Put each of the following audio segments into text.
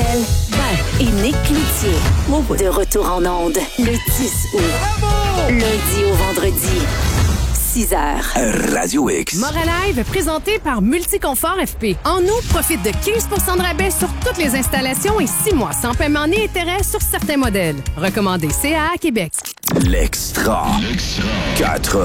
Gravel, et Nick Cloutier. De retour en onde le 10 août. Bravo! Lundi au vendredi. 6h. Radio X. Moralive, présenté par Multiconfort FP. En août, profite de 15 % de rabais sur toutes les installations et 6 mois sans paiement ni intérêt sur certains modèles. Recommandé CAA Québec. L'Extra. 80.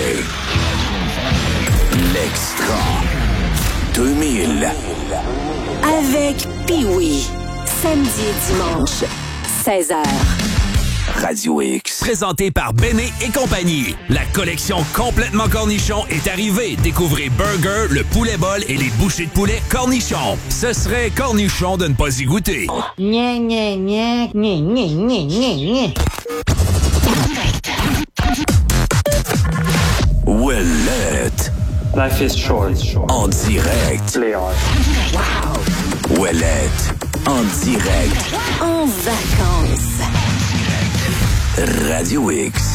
L'Extra. 2000. Avec Pee-Wee. Samedi et dimanche, 16h. Radio X. Présenté par Béné et compagnie. La collection complètement cornichon est arrivée. Découvrez Burger, le poulet bol et les bouchées de poulet cornichon. Ce serait cornichon de ne pas y goûter. Gna, gna, gna, gna, gna, gna, gna, gna. Ouellette. Life is short. En direct. Play hard. Wow. Ouellette. En direct. En vacances. Radio X.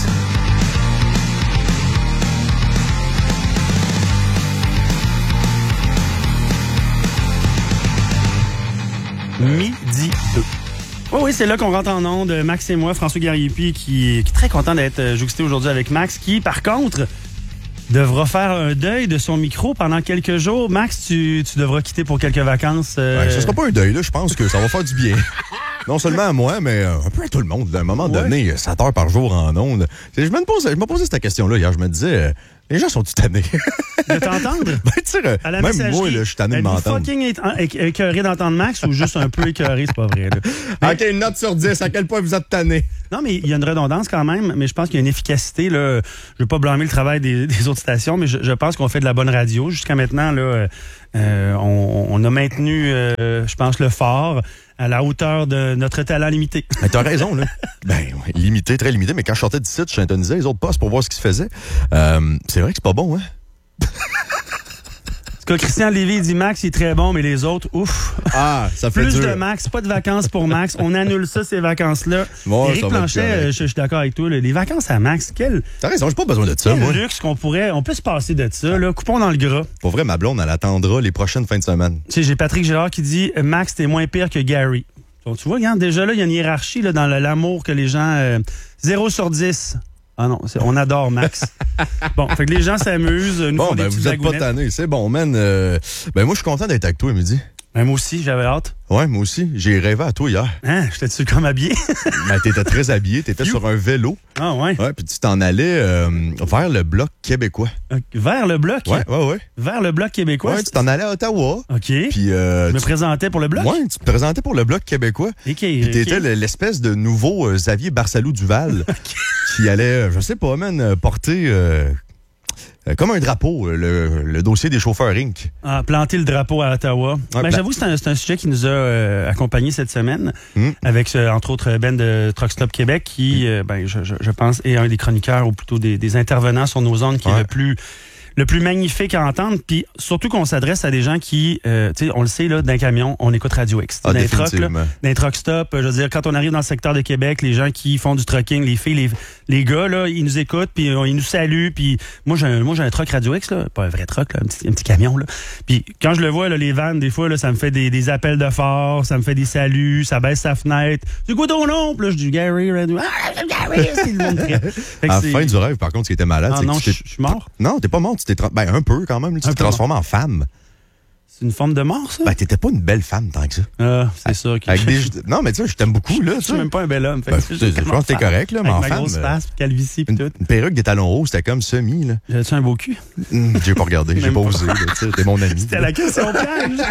Midi 2. Oh oui, c'est là qu'on rentre en onde. Max et moi, François Gariepi, qui est très content d'être jouxté aujourd'hui avec Max, qui, par contre, devra faire un deuil de son micro pendant quelques jours. Max, tu devras quitter pour quelques vacances. Ouais, ce sera pas un deuil, là. Je pense que ça va faire du bien. Non seulement à moi, mais un peu à tout le monde. À un moment donné, 7 heures par jour en ondes. Je me posais cette question-là hier. Je me disais, les gens sont-ils tannés? De t'entendre? Ben, tu sais, même moi, là, je suis tanné de m'entendre. Fucking écœuré d'entendre Max ou juste un peu écœuré, c'est pas vrai. Là. OK, une note sur 10. À quel point vous êtes tanné? Non, mais il y a une redondance quand même, mais je pense qu'il y a une efficacité. Là. Je veux pas blâmer le travail des autres stations, mais je pense qu'on fait de la bonne radio. Jusqu'à maintenant, là, on a maintenu, je pense, le fort à la hauteur de notre talent limité. Ben, t'as raison, là. Ben, ouais, limité, très limité, mais quand je sortais du site, je syntonisais les autres postes pour voir ce qui se faisait. C'est vrai que c'est pas bon, hein? Que Christian Lévy dit Max, il est très bon, mais les autres, ouf. Ah, ça fait plus dur. de Max, pas de vacances pour Max. On annule ça, ces vacances-là. Bon, Éric Planchet, je suis d'accord avec toi. Là, les vacances à Max, T'as raison, j'ai pas besoin de ça, quel moi. luxe on peut se passer de ça. Là. Coupons dans le gras. Pour vrai, ma blonde, elle attendra les prochaines fins de semaine. Tu sais, j'ai Patrick Gérard qui dit Max, t'es moins pire que Gary. Donc, tu vois, regarde, déjà là, il y a une hiérarchie là, dans l'amour que les gens... 0 sur 10. Ah non, on adore Max. Bon, fait que les gens s'amusent. Bon, ben vous êtes pas tannés, c'est bon, man. Ben moi, je suis content d'être avec toi, Midi. Ben moi aussi, j'avais hâte. Ouais, moi aussi. J'ai rêvé à toi hier. Hein, j'étais-tu comme habillé? Ben, t'étais très habillé, t'étais sur un vélo. Ah ouais? Ouais, puis tu t'en allais vers le Bloc québécois. Vers le Bloc? Ouais. Vers le Bloc québécois? Ouais, tu t'en allais à Ottawa. OK. Puis je me présentais pour le Bloc? Ouais, tu te présentais pour le Bloc québécois. Puis t'étais l'espèce de nouveau Xavier Barsalou-Duval qui allait, je sais pas, porter... comme un drapeau, le dossier des chauffeurs Inc. Ah, planter le drapeau à Ottawa. Ouais, j'avoue que c'est un sujet qui nous a accompagnés cette semaine, avec, entre autres, Ben de Truck Stop Québec, qui, je pense, est un des chroniqueurs, ou plutôt des intervenants sur nos ondes qui est le plus magnifique à entendre, puis surtout qu'on s'adresse à des gens qui, tu sais, on le sait, là, d'un camion, on écoute Radio X. Ah, d'un truck stop, je veux dire, quand on arrive dans le secteur de Québec, les gens qui font du trucking, les filles, les gars, là, ils nous écoutent, puis ils nous saluent, puis moi, j'ai un truck Radio X, là, pas un vrai truck, là, un petit camion, là. Puis quand je le vois, là, les vannes, des fois, là, ça me fait des appels de phare, ça me fait des saluts, ça baisse sa fenêtre. C'est quoi ton nom? Puis là, je dis Gary, Radio. Ah, Gary, c'est le monde très. À la fin du rêve, par contre, ce qui était malade, c'est que je suis mort. Non, t'es pas mort. Ben, un peu quand même. Tu t'es transformé en femme. C'est une forme de mort, ça? Ben, t'étais pas une belle femme tant que ça. Ah, c'est sûr que... Non, mais tu sais, je t'aime beaucoup, là. Je suis même pas un bel homme. Ben, je pense que t'es correct, là, mais en femme. femme. Grosse face, calvitie, pis tout. Une perruque, des talons hauts, c'était comme semi, là. J'avais-tu un beau cul? J'ai pas regardé, j'ai pas osé, là. T'es mon ami. C'était la question piège.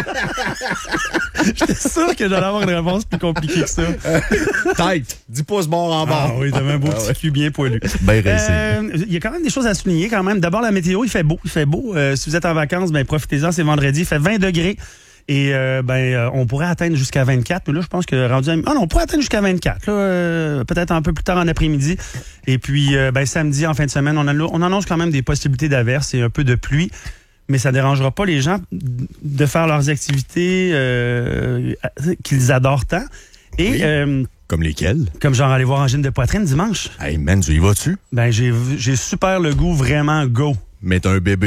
J'étais sûr que j'allais avoir une réponse plus compliquée que ça. Tête, 10 pouces bord en bord. Ah oui, t'avais un beau petit cul bien poilu. Ben réussi. Il y a quand même des choses à souligner quand même. D'abord, la météo, il fait beau. Si vous êtes en vacances, ben profitez-en, c'est vendredi. Il fait 20 degrés. Et on pourrait atteindre jusqu'à 24. Puis là, je pense que rendu à... Ah non, on pourrait atteindre jusqu'à 24. Là, peut-être un peu plus tard en après-midi. Et puis, samedi, en fin de semaine, on annonce quand même des possibilités d'averses et un peu de pluie. Mais ça ne dérangera pas les gens de faire leurs activités qu'ils adorent tant. Et... Oui. Comme lesquels? Comme genre aller voir Angine de poitrine dimanche. Hey man, tu y vas-tu? Ben, j'ai super le goût, vraiment go. Mais t'as un bébé.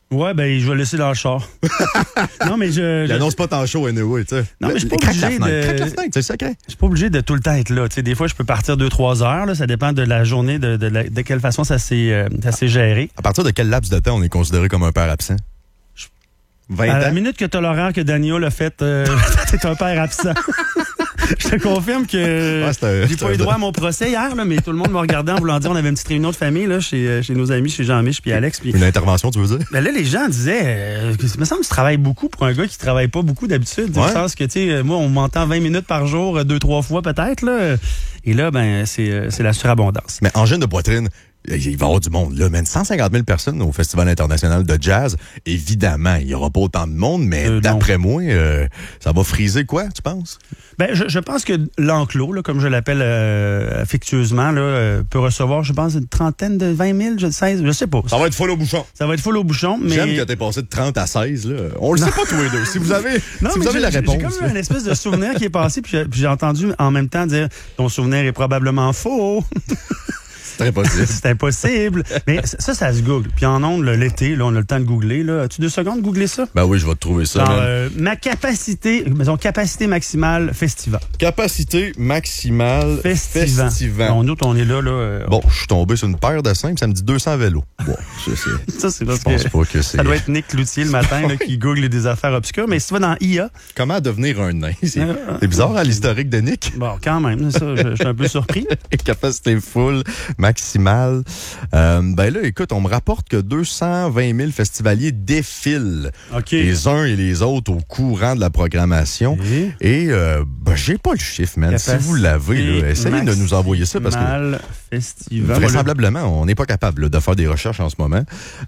Ouais, ben, je vais le laisser dans le char. Non, mais Il annonce pas tant chaud, anyway, tu sais. Non, mais je suis pas obligé Craque la fenêtre, c'est le secret. Je suis pas obligé de tout le temps être là. Tu sais, des fois, je peux partir 2-3 heures. Là, ça dépend de la journée, de quelle façon ça s'est géré. À partir de quel laps de temps on est considéré comme un père absent? 20 ans? À la minute que tu as l'horaire que Daniel a fait, t'es un père absent. Je te confirme que j'ai pas eu droit à mon procès hier, là, mais tout le monde me regardait en voulant dire on avait une petite réunion de famille là, chez nos amis, chez Jean-Mich puis Alex. Puis, une intervention, tu veux dire? Ben là, les gens disaient il me semble que tu travailles beaucoup pour un gars qui travaille pas beaucoup d'habitude. Dans le sens que, tu sais, moi, on m'entend 20 minutes par jour, 2-3 fois peut-être. Là. Et là, ben c'est la surabondance. Mais en gêne de poitrine, il va y avoir du monde, là, 150 000 personnes au Festival international de jazz. Évidemment, il n'y aura pas autant de monde, mais d'après moi, ça va friser quoi, tu penses? Ben, je pense que l'enclos, là, comme je l'appelle affectueusement, là, peut recevoir, je pense, une trentaine de 20 000, 16, je sais pas. Ça va être full au bouchon. Ça va être full au bouchon, mais... J'aime que t'aies passé de 30 à 16, là. On le sait pas tous les deux. Si vous avez, vous avez la réponse. J'ai comme une espèce de souvenir qui est passé, puis j'ai entendu en même temps dire « Ton souvenir est probablement faux ». C'est impossible. C'est impossible. Mais ça se google. Puis en ondes, l'été, là, on a le temps de googler. Là. As-tu 2 secondes de googler ça? Ben oui, je vais te trouver ça. Alors, ma capacité maximale festival. Capacité maximale festival. On est là. Bon, je suis tombé sur une paire de 5, ça me dit 200 vélos. Bon, ça, c'est parce que ça doit être Nick Cloutier le matin là, qui google des affaires obscures. Mais si tu vas dans IA... Comment devenir un nain? C'est bizarre, l'historique de Nick. Bon, quand même, ça, je suis un peu surpris. Capacité full maximale. Ben là, écoute, on me rapporte que 220 000 festivaliers défilent les uns et les autres au courant de la programmation. Et j'ai pas le chiffre, man. Si vous l'avez, essayez de nous envoyer ça parce que festival. Vraisemblablement, on n'est pas capable là, de faire des recherches en ce moment.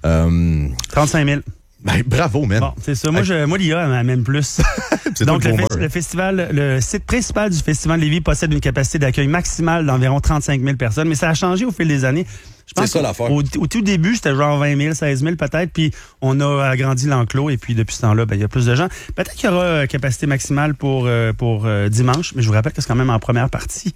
35 000. Ben, bravo, man. Bon, c'est ça. Moi, l'IA m'amène plus. Donc, le festival, le site principal du Festival de Lévis possède une capacité d'accueil maximale d'environ 35 000 personnes, mais ça a changé au fil des années. Je pense c'est ça l'affaire. Au tout début, c'était genre 20 000, 16 000 peut-être, puis on a agrandi l'enclos, et puis depuis ce temps-là, il y a plus de gens. Peut-être qu'il y aura capacité maximale pour dimanche, mais je vous rappelle que c'est quand même en première partie.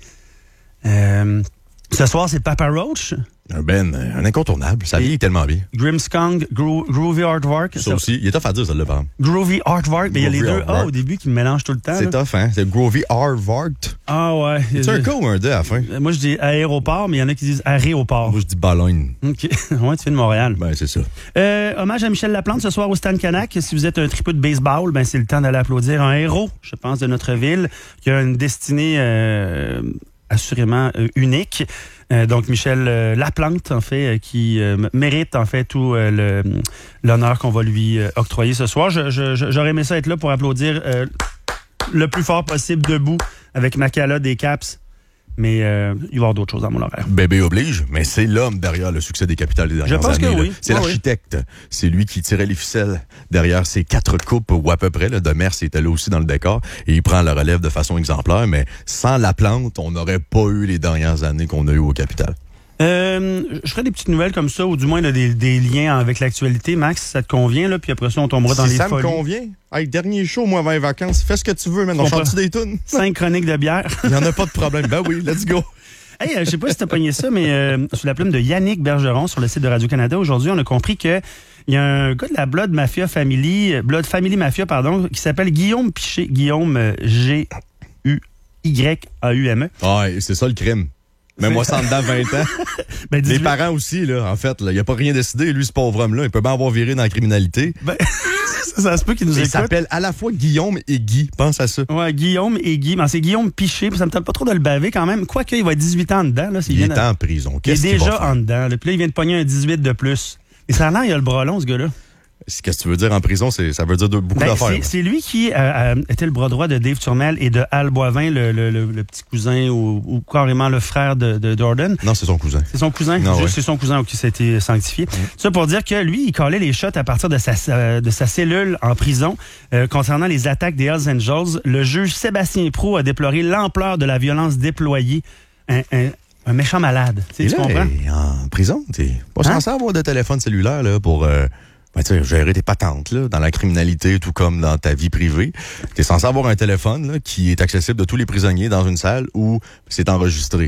Ce soir, c'est Papa Roach. Un incontournable. Ça vieillit tellement bien. Grimmskong, Groovy Aardvark. Ça aussi. Il est tough à dire, ça, là, par exemple. Groovy Aardvark. Mais il y a les deux A au début qui me mélangent tout le temps. C'est tough, hein? C'est Groovy Aardvark. Ah ouais. C'est un K ou un D à la fin? Moi, je dis aéroport, mais il y en a qui disent aéroport. Moi, je dis Bologne. OK. Ouais, tu fais de Montréal. Ben, c'est ça. Hommage à Michel Laplante ce soir au Stan Canac. Si vous êtes un tripeux de baseball, ben c'est le temps d'aller applaudir un héros, je pense, de notre ville, qui a une destinée assurément unique. Donc, Michel Laplante, en fait, qui mérite, en fait, tout l'honneur qu'on va lui octroyer ce soir. J'aurais aimé ça être là pour applaudir le plus fort possible debout avec ma calotte des Caps. Mais il va y avoir d'autres choses dans mon horaire. Bébé oblige, mais c'est l'homme derrière le succès des capitales des dernières années. Je pense que oui. C'est l'architecte. C'est lui qui tirait les ficelles derrière ces 4 coupes, ou à peu près. Demers était là aussi dans le décor. Et il prend la relève de façon exemplaire. Mais sans Laplante, on n'aurait pas eu les dernières années qu'on a eues aux capitales. Je ferai des petites nouvelles comme ça, ou du moins là, des liens avec l'actualité. Max, ça te convient, là, puis après ça, on tombera dans les folies. Ça me convient. Hey, dernier show, moi, avant les vacances. Fais ce que tu veux, man. On chante-tu des tunes? 5 chroniques de bière. Il n'y en a pas de problème. Ben oui, let's go. Hey, je sais pas si t'as pogné ça, mais sous la plume de Yannick Bergeron sur le site de Radio-Canada, aujourd'hui, on a compris que il y a un gars de la Blood Family Mafia, qui s'appelle Guillaume Piché. Guillaume G-U-Y-A-U-M-E. Ah, c'est ça le crime. Mais moi, ça en dedans 20 ans. Ben, les parents aussi, là, en fait, il n'y a pas rien décidé. Lui, ce pauvre homme-là, il peut bien avoir viré dans la criminalité. Ben, ça se peut qu'il nous écoute. Il s'appelle à la fois Guillaume et Guy. Pense à ça. Ouais, Guillaume et Guy. Ben, c'est Guillaume Piché. Ça me tente pas trop de le baver quand même. Quoique, il va être 18 ans dedans. Là, il est en prison. Qu'est-ce qu'il est déjà en dedans. Là. Puis là, il vient de pogner un 18 de plus. Et ça a l'air, il a le bras long, ce gars-là. Qu'est-ce que tu veux dire en prison? Ça veut dire beaucoup d'affaires. C'est lui qui était le bras droit de Dave Turmel et de Al Boivin, le petit cousin ou carrément le frère de Jordan. Non, c'est son cousin. C'est son cousin? Non, juste, c'est son cousin qui s'est été sanctifié. Ça pour dire que lui, il collait les shots à partir de sa cellule en prison. Concernant les attaques des Hells Angels, le juge Sébastien Proulx a déploré l'ampleur de la violence déployée. Un méchant malade. Tu comprends? En prison, t'es pas censé avoir de téléphone cellulaire là, pour... gérer tes patentes là, dans la criminalité, tout comme dans ta vie privée. Tu es censé avoir un téléphone là, qui est accessible de tous les prisonniers dans une salle où c'est enregistré.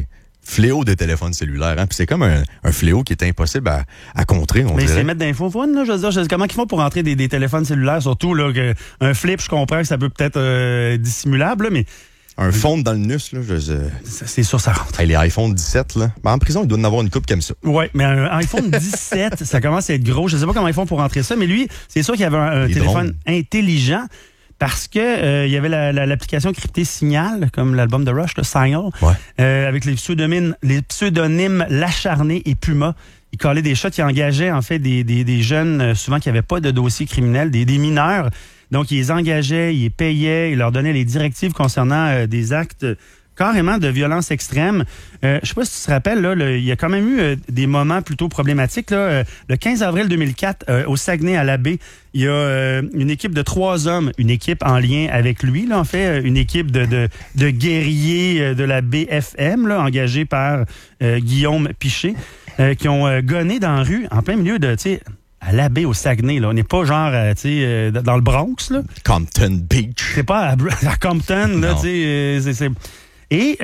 fléau des téléphones cellulaires. Hein? Puis c'est comme un fléau qui est impossible à contrer, on dirait. Mais c'est mettre d'infophones, là, je veux dire. Comment ils font pour entrer des téléphones cellulaires, surtout là, un flip, je comprends que ça peut être dissimulable, là, mais... Un fond dans le nus, là, c'est sûr, ça rentre. Hey, les iPhone 17, là. Ben, en prison, il doit en avoir une coupe comme ça. Oui, mais un iPhone 17, ça commence à être gros. Je sais pas comment ils font pour rentrer ça, mais lui, c'est sûr qu'il y avait un téléphone intelligent parce que il y avait l'application cryptée Signal, comme l'album de Rush, le Signal, avec les pseudonymes L'Acharné et Puma. Il collait des shots, il engageait en fait des jeunes, souvent qui n'avaient pas de dossier criminel, des mineurs. Donc, il les engageait, il les payait, il leur donnait les directives concernant des actes carrément de violence extrême. Je sais pas si tu te rappelles, là, il y a quand même eu des moments plutôt problématiques. Là, le 15 avril 2004, au Saguenay, à la baie, il y a une équipe de 3 hommes, une équipe en lien avec lui, là, en fait, une équipe de guerriers de la BFM, là, engagée par Guillaume Piché, qui ont gonné dans la rue, en plein milieu de, tu sais, à la baie au Saguenay, là. On n'est pas genre, tu sais, dans le Bronx, là. Compton Beach. C'est pas à Compton, là, tu sais. Et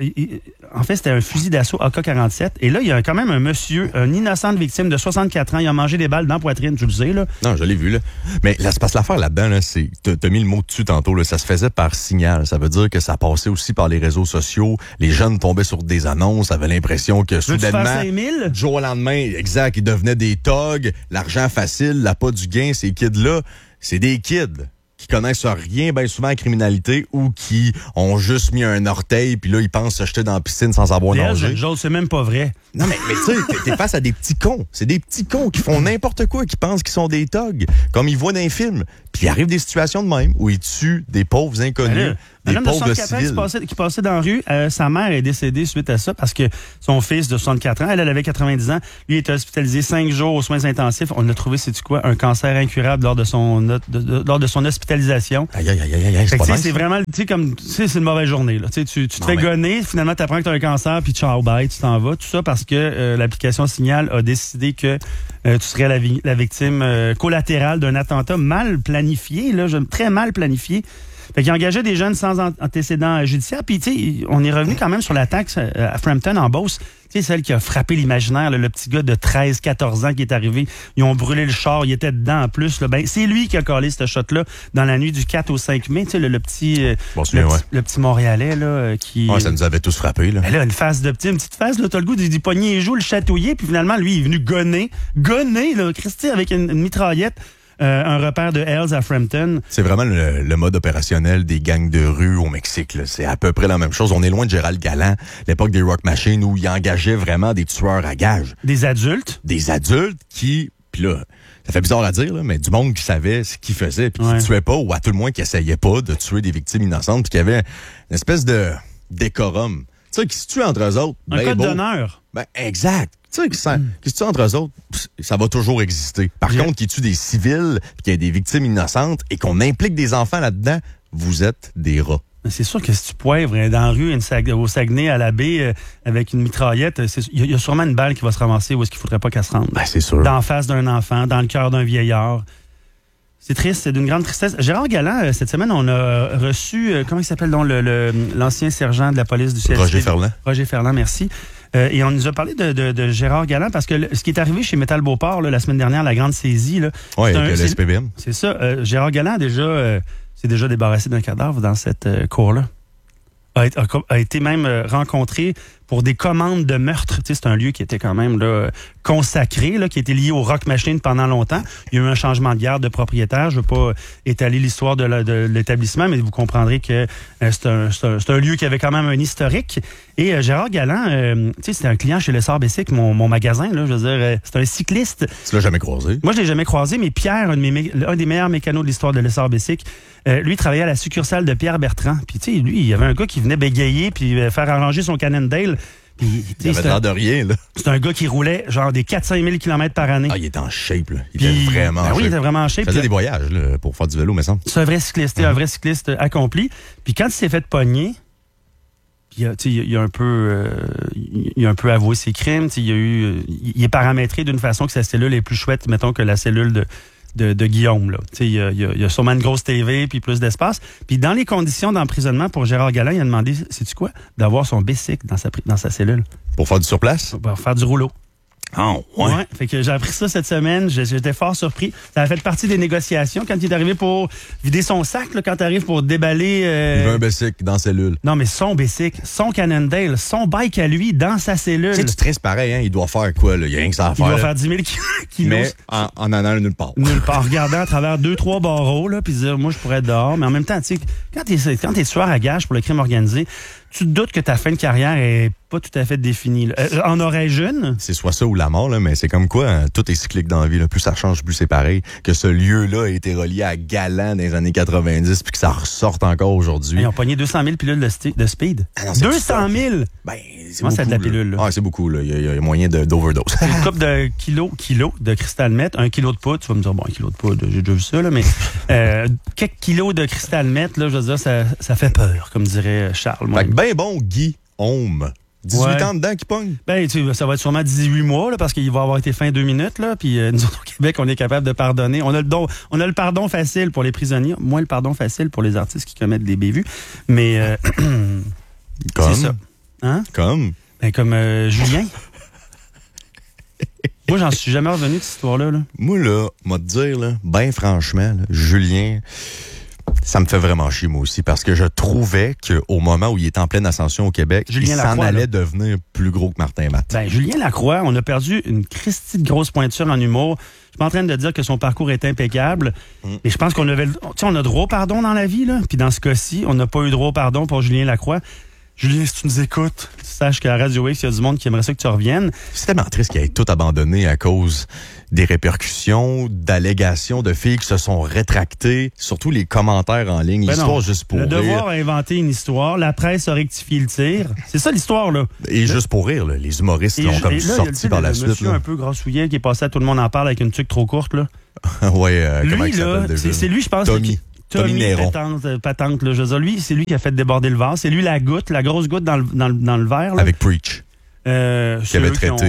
en fait, c'était un fusil d'assaut AK-47. Et là, il y a quand même un monsieur, une innocente victime de 64 ans. Il a mangé des balles dans la poitrine, tu le sais, là. Non, je l'ai vu, là. Mais là, c'est parce que l'affaire là-dedans, là, c'est... T'as mis le mot dessus tantôt, là. Ça se faisait par signal. Ça veut dire que ça passait aussi par les réseaux sociaux. Les jeunes tombaient sur des annonces, avaient l'impression que soudainement... 5 000? Du jour au lendemain, exact, ils devenaient des togs. L'argent facile, l'appât du gain, ces kids-là, c'est des kids qui connaissent rien bien souvent à la criminalité ou qui ont juste mis un orteil puis là, ils pensent se jeter dans la piscine sans savoir nager. C'est même pas vrai. Non, mais tu sais, t'es face à des petits cons. C'est des petits cons qui font n'importe quoi, qui pensent qu'ils sont des thugs, comme ils voient dans les films. Puis il arrive des situations de même où ils tuent des pauvres inconnus, des pauvres civils. Qui passait dans la rue, sa mère est décédée suite à ça parce que son fils de 64 ans, elle avait 90 ans, lui était hospitalisé 5 jours aux soins intensifs. On a trouvé, sais-tu quoi, un cancer incurable lors de son hospitalisation. Aïe, c'est pas nice, c'est vraiment, tu sais, comme, tu sais, c'est une mauvaise journée, là. Tu te fais gonner, finalement, t'apprends que t'as un cancer, puis ciao, bye, tu t'en vas. Tout ça parce que l'application Signal a décidé que tu serais la victime collatérale d'un attentat mal planifié, là, très mal planifié. Fait qu'il engageait des jeunes sans antécédents judiciaires. Puis, tu sais, on est revenu quand même sur l'attaque à Frampton, en Beauce. Tu sais, celle qui a frappé l'imaginaire, le petit gars de 13-14 ans qui est arrivé. Ils ont brûlé le char, il était dedans en plus. Là. Ben, c'est lui qui a collé cette shot-là dans la nuit du 4 au 5 mai. Tu sais, le petit Montréalais, là, qui... Ouais, ça nous avait tous frappé, là. Ben là, une petite face, là, t'as le goût d'y pogner les joues, le chatouiller. Puis finalement, lui, il est venu gonner, là, Christy, avec une mitraillette. Un repère de Hells à Frampton. C'est vraiment le mode opérationnel des gangs de rue au Mexique. Là. C'est à peu près la même chose. On est loin de Gérald Galland, l'époque des Rock Machine, où il engageait vraiment des tueurs à gages. Des adultes qui... Puis là, ça fait bizarre à dire, là, mais du monde qui savait ce qu'il faisait, puis qui tuait pas, ou à tout le moins qui essayait pas de tuer des victimes innocentes, puis qui avait une espèce de décorum. Tu sais, qui se tue entre eux autres. Un code d'honneur. Ben, exact. Tu sais, qui se tue entre eux autres, ça va toujours exister. Par contre, qui tue des civils, puis qu'il y a des victimes innocentes, et qu'on implique des enfants là-dedans, vous êtes des rats. C'est sûr que si tu poivres dans la rue au Saguenay, à la baie, avec une mitraillette, il y a sûrement une balle qui va se ramasser où est-ce qu'il ne faudrait pas qu'elle se rende. Ben, c'est sûr. Dans la face d'un enfant, dans le cœur d'un vieillard. C'est triste, c'est d'une grande tristesse. Gérard Galland, cette semaine, on a reçu, comment il s'appelle donc, l'ancien sergent de la police du CSP? Roger Ferland, merci. Et on nous a parlé de Gérard Galland parce que ce qui est arrivé chez Métal Beauport la semaine dernière, la grande saisie. Oui, avec le SPVM. C'est ça. Gérard Galland s'est déjà débarrassé d'un cadavre dans cette cour-là. A été même rencontré pour des commandes de meurtre. Tu sais, c'est un lieu qui était quand même là, consacré, là, qui était lié au Rock Machine pendant longtemps. Il y a eu un changement de garde de propriétaire. Je ne veux pas étaler l'histoire de l'établissement, mais vous comprendrez que c'est un lieu qui avait quand même un historique. Et Gérard Galland, tu sais, c'était un client chez Lessard Bessic, mon magasin. Là, je veux dire, c'est un cycliste. Tu l'as jamais croisé? Moi, je l'ai jamais croisé, mais Pierre, un des meilleurs mécanos de l'histoire de Lessard Bessic, lui travaillait à la succursale de Pierre Bertrand. Puis tu sais, lui, il y avait un gars qui venait bégayer puis faire arranger son Cannondale. Puis, il avait l'air de rien, là. C'est un gars qui roulait genre des 400 000 km par année. Ah, il était en shape, là. Il était vraiment en shape. Oui, il était vraiment en shape. Il faisait des voyages, là, pour faire du vélo, me semble. C'est un vrai cycliste, un vrai cycliste accompli. Puis quand il s'est fait pogner, puis il a un peu avoué ses crimes. Il est paramétré d'une façon que sa cellule est plus chouette, mettons, que la cellule de Guillaume. Là. Il y a sûrement une grosse TV puis plus d'espace. Puis dans les conditions d'emprisonnement pour Gérard Galland, il a demandé, sais-tu quoi, d'avoir son bicycle dans sa cellule. Pour faire du surplace? Pour faire du rouleau. Oh, ouais. Ouais. Fait que j'ai appris ça cette semaine. J'étais fort surpris. Ça a fait partie des négociations quand il est arrivé pour vider son sac, là, quand tu arrives pour déballer. Il veut un bicycle dans la cellule. Non, mais son bicycle, son Cannondale, son bike à lui dans sa cellule. Tu sais, tu stresses pareil, hein? Il doit faire quoi, là? Il y a rien que ça à faire. Il doit faire 10 000 kilos. Mais en allant nulle part. Nulle part. En regardant à travers 2-3 barreaux, là, puis dire, moi, je pourrais être dehors. Mais en même temps, tu sais, quand t'es tueur à gages pour le crime organisé, tu te doutes que ta fin de carrière est pas tout à fait définie. En aurais-je une? C'est soit ça ou la mort, là, mais c'est comme quoi, hein, tout est cyclique dans la vie. Là. Plus ça change, plus c'est pareil. Que ce lieu-là a été relié à Galland dans les années 90 puis que ça ressorte encore aujourd'hui. Ils ont pogné 200 000 pilules de speed. Ah non, 200 000? Ben, c'est moi, beaucoup, c'est de la pilule. Là. Ah, c'est beaucoup. Là. Il y a moyen d'overdose. Une couple de kilos de cristal meth, 1 kilo de poudre. Tu vas me dire, bon, 1 kilo de poudre, j'ai déjà vu ça, là, mais quelques kilos de cristal meth, là, je veux dire, ça fait peur, comme dirait Charles. Fait que ben bon, Guy Homme. 18 ans dedans qui pogne? Ben, ça va être sûrement 18 mois, là, parce qu'il va avoir été fin 2 minutes, là. Puis nous autres, au Québec, on est capable de pardonner. On a le pardon facile pour les prisonniers, moins le pardon facile pour les artistes qui commettent des bévues. Mais comme? C'est ça. Hein? Comme? Ben, comme Julien. Moi, j'en suis jamais revenu de cette histoire-là. Là. Moi, là, moi te dire, là, ben franchement, là, Julien, ça me fait vraiment chier, moi aussi, parce que je trouvais qu'au moment où il était en pleine ascension au Québec, il s'en allait devenir plus gros que Martin Matt. Ben, Julien Lacroix, on a perdu une christie de grosse pointure en humour. Je suis pas en train de dire que son parcours est impeccable, mais je pense qu'on avait, on a droit au pardon dans la vie, là. Puis dans ce cas-ci, on n'a pas eu droit au pardon pour Julien Lacroix. Julien, si tu nous écoutes, tu saches qu'à Radio X, il y a du monde qui aimerait ça que tu reviennes. C'est tellement triste qu'il ait tout abandonné à cause des répercussions, d'allégations de filles qui se sont rétractées, surtout les commentaires en ligne. L'histoire juste pour rire. Le Devoir a inventé une histoire, la presse a rectifié le tir. C'est ça l'histoire, là. Et juste pour rire, là, les humoristes l'ont comme sorti par la suite. Monsieur un peu grassouillet qui est passé à Tout le monde en parle avec une tuque trop courte, là. Ouais, comment il s'appelle déjà? C'est lui, je pense. Tommy Néron. Patente, là, je veux dire, lui, c'est lui qui a fait déborder le vase. C'est lui la grosse goutte dans le verre. Là. Avec Preach. Qui avait traité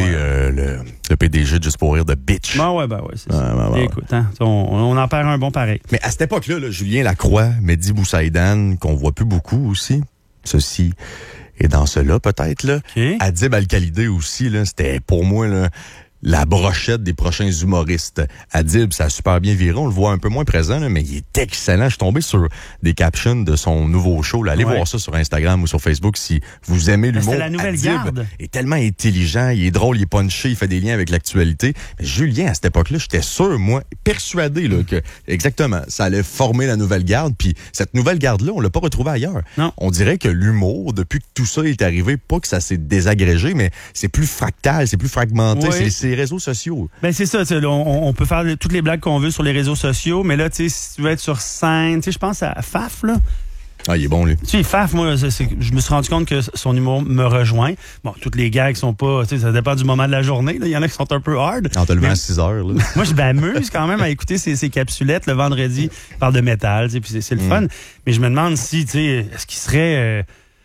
le PDG de Juste pour rire de bitch. Ben ouais, c'est ça. Écoute, hein, on en perd un bon pareil. Mais à cette époque-là, là, Julien Lacroix, Mehdi Boussaïdan, qu'on voit plus beaucoup aussi, ceci est dans cela peut-être, là. Okay. Adib Al-Khalidé aussi, là, c'était pour moi, là, la brochette des prochains humoristes. Adib, ça a super bien viré. On le voit un peu moins présent, là, mais il est excellent. Je suis tombé sur des captions de son nouveau show. Là. Allez voir ça sur Instagram ou sur Facebook si vous aimez l'humour. C'est la nouvelle Adib garde. est tellement intelligent, il est drôle, il est punché, il fait des liens avec l'actualité. Mais Julien, à cette époque-là, j'étais sûr, moi, persuadé là, que exactement, ça allait former la nouvelle garde. Puis cette nouvelle garde-là, on l'a pas retrouvée ailleurs. Non. On dirait que l'humour, depuis que tout ça est arrivé, pas que ça s'est désagrégé, mais c'est plus fractal, c'est plus fragmenté. Oui. C'est les réseaux sociaux. Ben c'est ça, on peut faire toutes les blagues qu'on veut sur les réseaux sociaux, mais là, tu sais, si tu veux être sur scène, tu sais, je pense à Faf, là. Ah, il est bon, lui. Tu sais, Faf, moi, je me suis rendu compte que son humour me rejoint. Bon, toutes les gags sont pas, tu sais, ça dépend du moment de la journée, là. Il y en a qui sont un peu hard. En te levant à 6 heures, là. Moi, je m'amuse quand même à écouter ces capsulettes le vendredi. Il parle de métal, tu sais, puis c'est le fun. Mais je me demande si, tu sais, est-ce qu'il serait...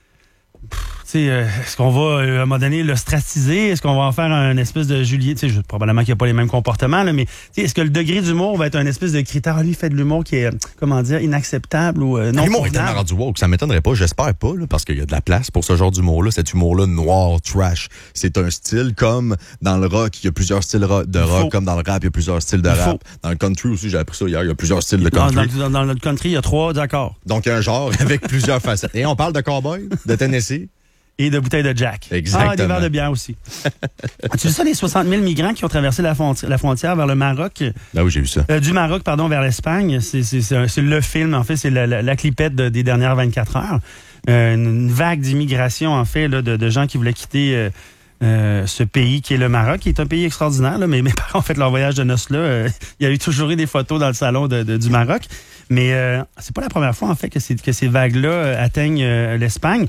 est-ce qu'on va, à un moment donné, l'ostraciser? Est-ce qu'on va en faire un espèce de Julien? Probablement qu'il n'y a pas les mêmes comportements, là, mais est-ce que le degré d'humour va être un espèce de critère? Lui, il fait de l'humour qui est, comment dire, inacceptable ou non? L'humour est tellement rendu woke, ça m'étonnerait pas, j'espère pas, là, parce qu'il y a de la place pour ce genre d'humour-là, cet humour-là noir, trash. C'est un style comme dans le rock, il y a plusieurs styles de rock, comme dans le rap, il y a plusieurs styles de rap. Dans le country aussi, j'ai appris ça hier, il y a plusieurs styles de country. Dans le country, il y a 3 accords. Donc, un genre avec plusieurs facettes. Et on parle de cowboy, de Tennessee. Et de bouteilles de Jack. Exactement. Ah, des verres de bière aussi. Tu vu ça, les 60 000 migrants qui ont traversé la frontière vers le Maroc? Ah oui, j'ai vu ça. Du Maroc, pardon, vers l'Espagne. C'est le film, en fait, c'est la clipette des dernières 24 heures. Une vague d'immigration, en fait, là, de gens qui voulaient quitter ce pays qui est le Maroc, qui est un pays extraordinaire. Là, mais mes parents ont fait leur voyage de noces là. Il y a eu toujours eu des photos dans le salon du Maroc. Mais c'est pas la première fois, en fait, que ces vagues-là atteignent l'Espagne.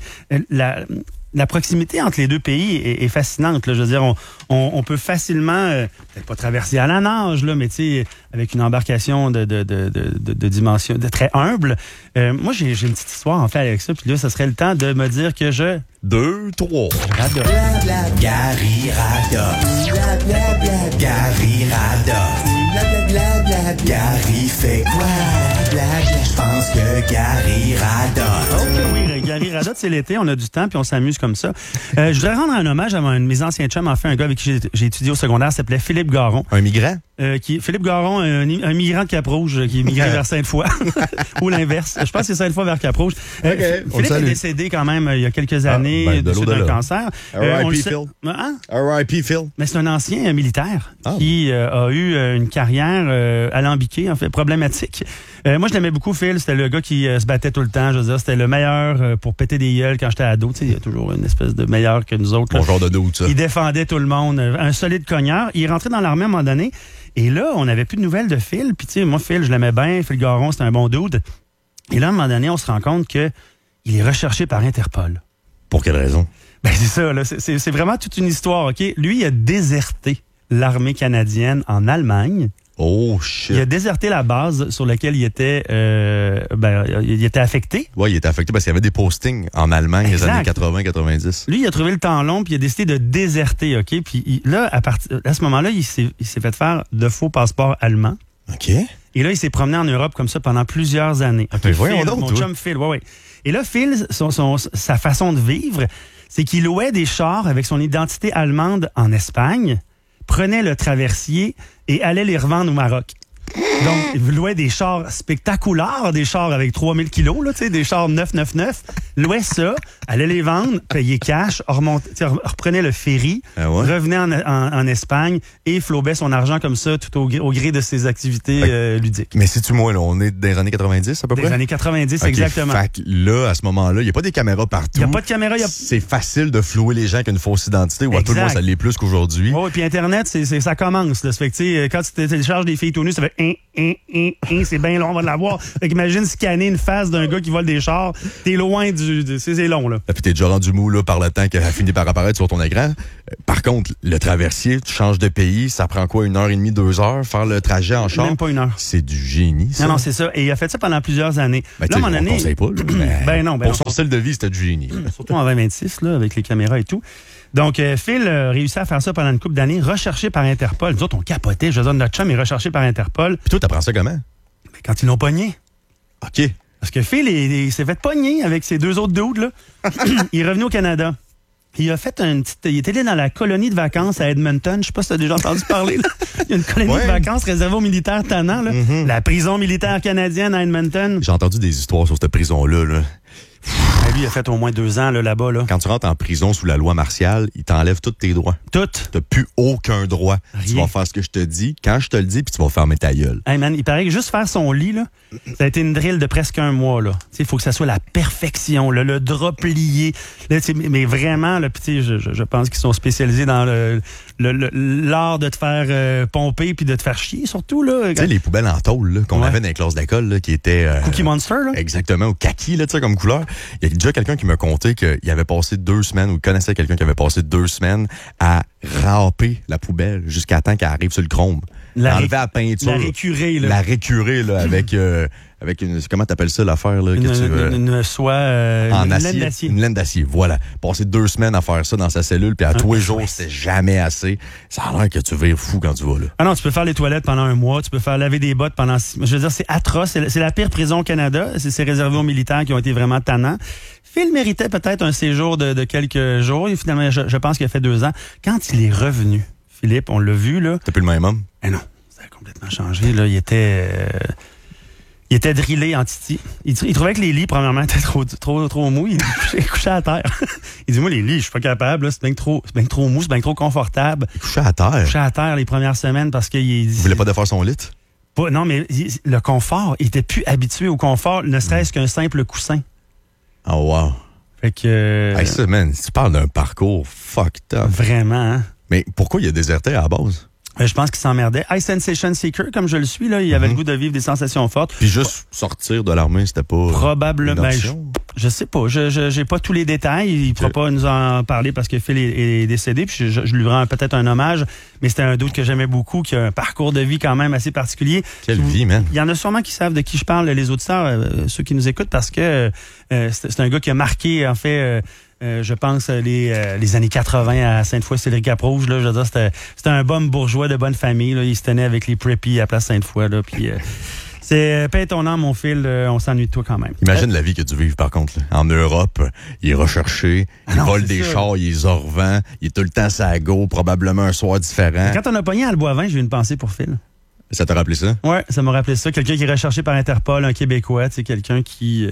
La proximité entre les deux pays est fascinante. Là. Je veux dire, on peut facilement, peut-être pas traverser à la nage, là, mais tu sais, avec une embarcation de dimension très humble. Moi, j'ai une petite histoire, en fait, avec ça. Puis là, ça serait le temps de me dire que 2, 3. Garirada. Garirada. Blablabla, Gary fait quoi? Blablabla, je pense que Gary radote. OK, oui, Gary radote, c'est l'été, on a du temps puis on s'amuse comme ça. Je voudrais rendre un hommage à un de mes anciens chums, enfin un gars avec qui j'ai étudié au secondaire, s'appelait Philippe Garon. Un migrant? Philippe Garon, un migrant de Cap-Rouge qui est migré vers Sainte-Foy. Ou l'inverse. Je pense que c'est Sainte-Foy vers Cap-Rouge. Philippe est décédé quand même il y a quelques années de suite d'un cancer. R.I.P. Phil. Hein? R.I.P. Phil. Mais c'est un ancien militaire qui a eu une carrière alambiquée, en fait, problématique. Moi, je l'aimais beaucoup, Phil. C'était le gars qui se battait tout le temps. Je veux dire, c'était le meilleur pour péter des gueules quand j'étais ado. Tu sais, il y a toujours une espèce de meilleur que nous autres. Bon genre de doute, ça. Il défendait tout le monde. Un solide cogneur. Il est rentré dans l'armée à un moment donné. Et là, on n'avait plus de nouvelles de Phil. Puis, tu sais, moi, Phil, je l'aimais bien. Phil Garon, c'était un bon dude. Et là, à un moment donné, on se rend compte qu'il est recherché par Interpol. Pour quelle raison? Ben, c'est ça, là. C'est vraiment toute une histoire, OK? Lui, il a déserté l'armée canadienne en Allemagne. Oh, shit. Il a déserté la base sur laquelle il était affecté. Oui, il était affecté parce qu'il y avait des postings en Allemagne les années 80-90. Lui, il a trouvé le temps long puis il a décidé de déserter, OK? Puis là, à ce moment-là, il s'est fait faire de faux passeports allemands. OK. Et là, il s'est promené en Europe comme ça pendant plusieurs années. Okay, voyons donc, mon chum Phil, ouais. Et là, Phil, sa façon de vivre, c'est qu'il louait des chars avec son identité allemande en Espagne, prenait le traversier et allait les revendre au Maroc. Donc, il louait des chars spectaculaires, des chars avec 3000 kilos, là, tu sais, des chars 999, louait ça, allait les vendre, payait cash, reprenait le ferry, revenait en Espagne et flobait son argent comme ça tout au gré de ses activités ludiques. Mais sais-tu moi, là, on est dans les années 90 à peu près? Des années 90, exactement. Fait que là, à ce moment-là, il n'y a pas des caméras partout. Il n'y a pas de caméra. C'est facile de flouer les gens avec une fausse identité, ou à tout le monde, ça l'est plus qu'aujourd'hui. Oui, puis Internet, ça commence. Là. Ça fait que, tu sais, quand tu télécharges des filles tout nues, ça fait c'est bien long, on va l'avoir. Fait qu'imagine scanner une face d'un gars qui vole des chars. T'es loin c'est long, là. Puis t'es déjà rendu mou, là, par le temps qu'elle a fini par apparaître sur ton écran. Par contre, le traversier, tu changes de pays, ça prend quoi, 1h30, 2 heures, faire le trajet en char? Même pas 1 heure. C'est du génie, ça. Non, c'est ça. Et il a fait ça pendant plusieurs années. Ben, là, à un moment donné. On conseille pas, là, pour son style de vie, c'était du génie. Surtout en 2026, là, avec les caméras et tout. Donc, Phil a réussi à faire ça pendant une couple d'années, recherché par Interpol. Nous autres, on capotait. Je veux dire, notre chum est recherché par Interpol. Puis toi, t'apprends ça comment? Mais quand ils l'ont pogné. OK. Parce que Phil, il s'est fait pogner avec ses 2 autres dudes, là. Il est revenu au Canada. Il a fait il était allé dans la colonie de vacances à Edmonton. Je sais pas si tu as déjà entendu parler, là. Il y a une colonie de vacances réservée aux militaires tannants, là. Mm-hmm. La prison militaire canadienne à Edmonton. J'ai entendu des histoires sur cette prison-là, là. Lui, il a fait au moins 2 ans là-bas. Là. Quand tu rentres en prison sous la loi martiale, il t'enlève tous tes droits. Toutes? T'as plus aucun droit. Rien. Tu vas faire ce que je te dis, quand je te le dis, puis tu vas fermer ta gueule. Hey man, il paraît que juste faire son lit, là, ça a été une drill de presque 1 mois. Il faut que ça soit la perfection, là, le drap plié. Là, mais vraiment, là, je pense qu'ils sont spécialisés dans l'art de te faire pomper puis de te faire chier, surtout. Tu sais, les poubelles en tôle là, qu'on avait dans les classes d'école, là, qui étaient... Cookie Monster, là? Exactement, ou kaki, là, comme couleur. Il y a déjà quelqu'un qui m'a conté qu'il avait passé 2 semaines, ou connaissait quelqu'un qui avait passé 2 semaines à râper la poubelle jusqu'à temps qu'elle arrive sur le chrome. Enlever la peinture. La récurer, là. La récurer, là, avec une... Comment t'appelles ça, l'affaire, là? Une soie... en une acier. laine d'acier. Une laine d'acier, voilà. Passer 2 semaines à faire ça dans sa cellule, puis à tous les jours, c'était jamais assez. Ça a l'air que tu vires fou quand tu vas là. Ah non, tu peux faire les toilettes pendant 1 mois, tu peux faire laver des bottes pendant 6 mois. Je veux dire, c'est atroce. C'est la pire prison au Canada. C'est réservé aux militaires qui ont été vraiment tannants. Phil méritait peut-être un séjour de quelques jours. Et finalement, je pense qu'il a fait 2 ans. Quand il est revenu, Philippe, on l'a vu, là. T'as plus le même homme? Eh non, ça a complètement changé, là. Il était drillé en titi. Il trouvait que les lits, premièrement, étaient trop mous. Il couchait à terre. Il dit, moi, les lits, je suis pas capable. Là, c'est bien trop mou, c'est bien trop confortable. Il couchait à terre? Il couchait à terre les premières semaines parce qu'il... Il voulait pas défaire son lit? Non, mais le confort, il était plus habitué au confort, ne serait-ce qu'un simple coussin. Oh, wow. Fait que... Hey, ça, man, tu parles d'un parcours fucked up. Vraiment, hein? Mais pourquoi il a déserté à la base? Je pense qu'il s'emmerdait. High Sensation Seeker, comme je le suis, là, il avait le goût de vivre des sensations fortes. Puis juste sortir de l'armée, c'était pas... Probablement. Je sais pas. J'ai pas tous les détails. Il ne pourra pas nous en parler parce que Phil est décédé. Puis je lui rends peut-être un hommage. Mais c'était un doute que j'aimais beaucoup, qui a un parcours de vie quand même assez particulier. Quelle vie, man. Il y en a sûrement qui savent de qui je parle, les auditeurs, ceux qui nous écoutent, parce que c'est un gars qui a marqué, en fait... Je pense les années 80 à Sainte-Foy-Cédric-Cap-Rouge. Je veux dire, c'était un bon bourgeois de bonne famille. Là. Il se tenait avec les preppies à Place Sainte-Foy. Là, puis, c'est paye ton âme, mon fil, on s'ennuie de toi quand même. Imagine la vie que tu vives, par contre. Là. En Europe, il est recherché, il vole des chars, il les revend, il est tout le temps sa go, probablement un soir différent. Quand on a pogné à le Boivin, j'ai eu une pensée pour Phil. Ça t'a rappelé ça? Oui, ça m'a rappelé ça. Quelqu'un qui est recherché par Interpol, un Québécois, tu sais, quelqu'un qui...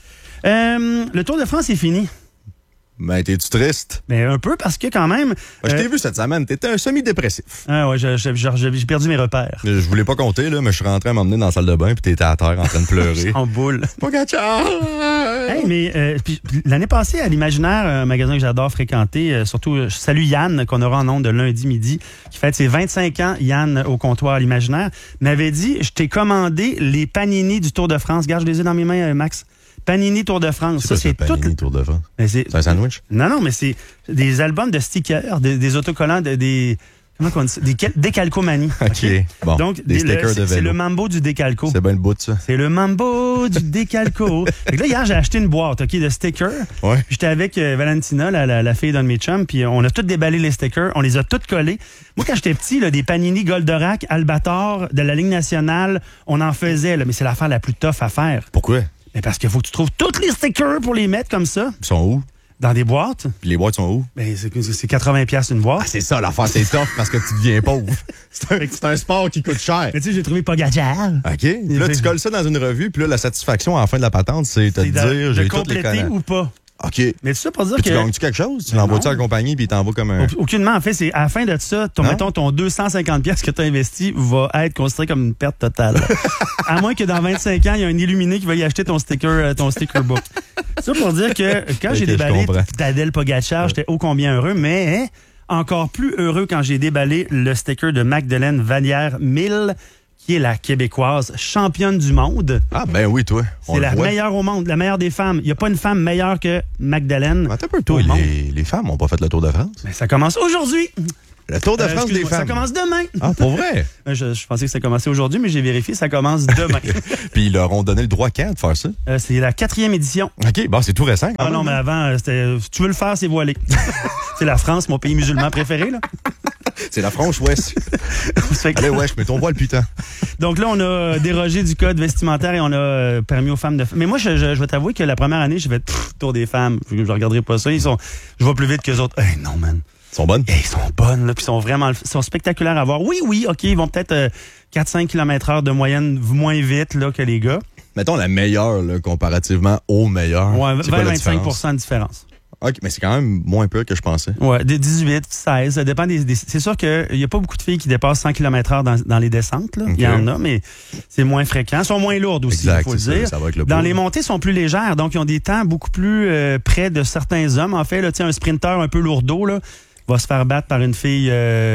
le Tour de France est fini. Ben, t'es-tu triste? Mais un peu parce que quand même... Ben, je t'ai vu cette semaine, t'étais un semi-dépressif. Ah ouais, j'ai perdu mes repères. Je voulais pas compter, là, mais je suis rentré à m'emmener dans la salle de bain puis t'étais à terre en train de pleurer. En boule. Pogacar! Hey, mais puis, l'année passée, à l'Imaginaire, un magasin que j'adore fréquenter, surtout, je salue Yann, qu'on aura en ondes de lundi midi, qui fête ses 25 ans, Yann, au comptoir à l'Imaginaire, m'avait dit, je t'ai commandé les panini du Tour de France. Regarde, je les ai dans mes mains, Max. Panini Tour de France. Ça, c'est Panini Tour de France. C'est un sandwich? Non, mais c'est des albums de stickers, des autocollants, comment on dit ça? Des décalcomanies. OK. Bon, donc, des stickers de vélo. C'est le mambo du décalco. C'est bien le bout de ça. C'est le mambo du décalco. Fait que là, hier, j'ai acheté une boîte, OK, de stickers. Ouais. Puis j'étais avec Valentina, la fille d'un de mes chums, puis on a tous déballé les stickers, on les a tous collés. Moi, quand j'étais petit, là, des Panini Goldorak, Albator, de la Ligue nationale, on en faisait, là, mais c'est l'affaire la plus tough à faire. Pourquoi? Mais parce qu'il faut que tu trouves tous les stickers pour les mettre comme ça. Ils sont où? Dans des boîtes. Puis les boîtes sont où? Ben, c'est 80$ une boîte. Ah, c'est ça, l'affaire, c'est tough parce que tu deviens pauvre. C'est un sport qui coûte cher. Mais tu sais, j'ai trouvé Pogacar. OK. Puis là, tu colles ça dans une revue, puis là, la satisfaction à la fin de la patente, c'est te dire, j'ai toutes les compléter ou pas. OK. Mais tout ça pour dire puis que... tu gagnes-tu quelque chose? Tu l'envoies-tu à la compagnie, puis il t'envoie comme un... Aucunement. En fait, c'est à la fin de ça, mettons, ton 250$ que tu as investi va être considéré comme une perte totale. À moins que dans 25 ans, il y a un illuminé qui va y acheter ton sticker book. Ça pour dire que quand j'ai déballé Tadej Pogacar, j'étais ô combien heureux, mais encore plus heureux quand j'ai déballé le sticker de Magdalene Vallière 1000, qui est la Québécoise championne du monde. Ah, ben oui, toi. C'est la meilleure au monde, la meilleure des femmes. Il n'y a pas une femme meilleure que Magdalene. Attends un peu, toi, les femmes n'ont pas fait le Tour de France. Mais ça commence aujourd'hui. Le Tour de France des femmes. Ça commence demain. Ah, pour vrai? Je pensais que ça commençait aujourd'hui, mais j'ai vérifié, ça commence demain. Puis ils leur ont donné le droit quand de faire ça? C'est la 4e édition. OK, bon, c'est tout récent. Ah non, mais avant, c'était tu veux le faire, c'est voilé. C'est la France, mon pays musulman préféré, là. C'est la France ouest. Allez, wesh, mets ton voile, putain. Donc là, on a dérogé du code vestimentaire et on a permis aux femmes de... Mais moi, je vais t'avouer que la première année, j'ai fait Tour des femmes. Je regarderai pas ça. Je vais plus vite qu'eux autres. Hey, non, man. Ils sont bonnes? Hey, ils sont bonnes, là. Puis ils sont spectaculaires à voir. Oui, OK, ils vont peut-être 4-5 km/h de moyenne moins vite là, que les gars. Mettons la meilleure, là, comparativement aux meilleurs. Ouais, 20-25% de différence. OK, mais c'est quand même moins peu que je pensais. Ouais, des 18, 16, ça dépend c'est sûr qu'il n'y a pas beaucoup de filles qui dépassent 100 km/h dans les descentes. Là. Okay. Il y en a, mais c'est moins fréquent. Elles sont moins lourdes aussi, il faut le dire. Ça va avec le dans les montées, sont plus légères, donc ils ont des temps beaucoup plus près de certains hommes. En fait, là, un sprinter un peu lourdeau, là, va se faire battre par une fille,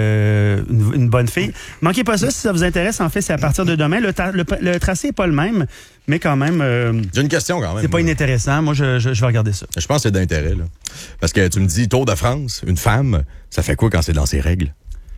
une bonne fille. Manquez pas ça si ça vous intéresse. En fait, c'est à partir de demain. Le tracé n'est pas le même, mais quand même... J'ai une question quand même. C'est pas inintéressant. Moi, je vais regarder ça. Je pense que c'est d'intérêt. Là. Parce que tu me dis Tour de France, une femme, ça fait quoi quand c'est dans ses règles?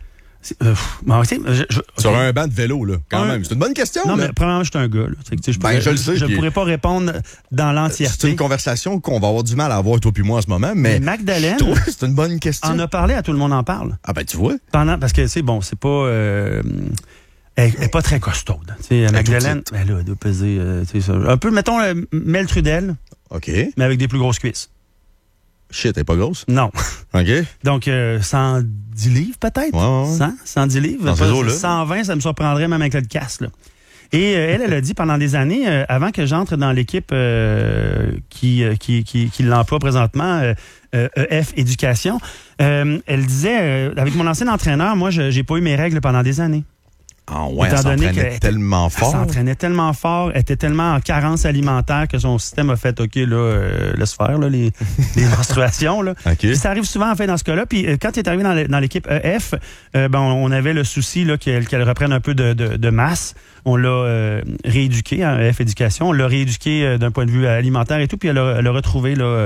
Sur un banc de vélo, là, quand même. C'est une bonne question. Non, là. mais premièrement, je suis un gars. Là. Je le sais. Je ne pourrais pas répondre dans l'entièreté. C'est une conversation qu'on va avoir du mal à avoir, toi puis moi, en ce moment. Mais Magdalene, je trouve que c'est une bonne question. En a parlé, à tout le monde en parle. Ah ben, tu vois. Parce que, c'est bon, c'est pas... elle n'est pas très costaude. Magdalene, elle doit peser un peu, mettons, Mel Trudel. OK. Mais avec des plus grosses cuisses. Shit, elle est pas grosse? Non. OK. Donc, 110 livres peut-être? Ouais. 110 livres? Dans ces eaux-là. 120, ça me surprendrait même avec le casse. Là. Et elle a dit pendant des années, avant que j'entre dans l'équipe qui l'emploie présentement, EF Éducation, elle disait, avec mon ancien entraîneur, moi, j'ai pas eu mes règles pendant des années. Ah ouais, elle s'entraînait tellement fort. Elle s'entraînait tellement fort, elle était tellement en carence alimentaire que son système a fait, OK, là, laisse faire là, les menstruations. Là. Okay. Ça arrive souvent en fait dans ce cas-là. Puis quand il est arrivé dans l'équipe EF, on avait le souci là, qu'elle reprenne un peu de masse. On l'a rééduqué, EF Éducation. On l'a rééduqué d'un point de vue alimentaire et tout. Puis elle a retrouvé là,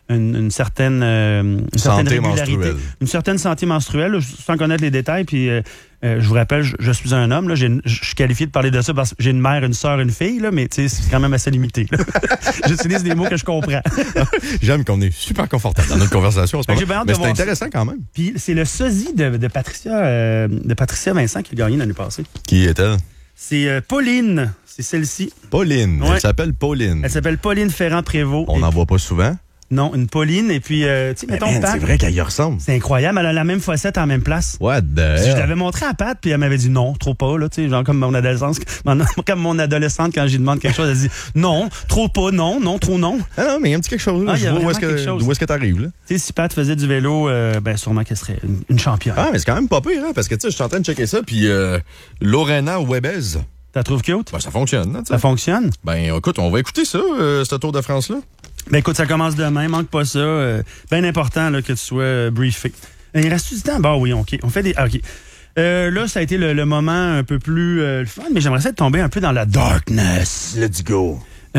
une certaine santé régularité, menstruelle. une certaine santé menstruelle, sans connaître les détails. Puis je vous rappelle, je suis un homme, là, je suis qualifié de parler de ça parce que j'ai une mère, une sœur, une fille, là, mais c'est quand même assez limité. J'utilise des mots que je comprends. J'aime qu'on est super confortable dans notre conversation en ce moment. Mais c'est intéressant quand même. Puis c'est le sosie de Patricia Vincent qui a gagné l'année passée. Qui est-elle? C'est Pauline, c'est celle-ci. Pauline, Ouais. Elle s'appelle Pauline. Elle s'appelle Pauline Ferrand-Prévost. On n'en voit pas souvent. Non, une Pauline, et puis, tu sais, mettons, Pat. C'est vrai qu'elle y ressemble. C'est incroyable, elle a la même fossette en même place. What the Je hell? l'avais montré à Pat, puis elle m'avait dit non, trop pas, là, tu sais, genre comme mon adolescente, quand j'y demande quelque chose, elle dit non, trop pas, non, trop non. Ah non, mais il y a un petit quelque chose. Là. Ah, il y a Je vois vraiment quelque chose. d'où est-ce que t'arrives, là. Tu sais, si Pat faisait du vélo, sûrement qu'elle serait une championne. Ah, mais c'est quand même pas pire, hein, parce que, tu sais, je suis en train de checker ça, puis Lorena Webez, T'as trouvé cute? ben, ça fonctionne, hein, tu sais. Ça fonctionne? Ben, écoute, on va écouter ça, ce Tour de France-là. Ben écoute, ça commence demain, manque pas ça. Bien important là, que tu sois briefé. Il reste du temps? Bah oui, OK. On fait des. OK. Là, ça a été le moment un peu plus fun, mais j'aimerais ça tomber un peu dans la darkness. Let's go.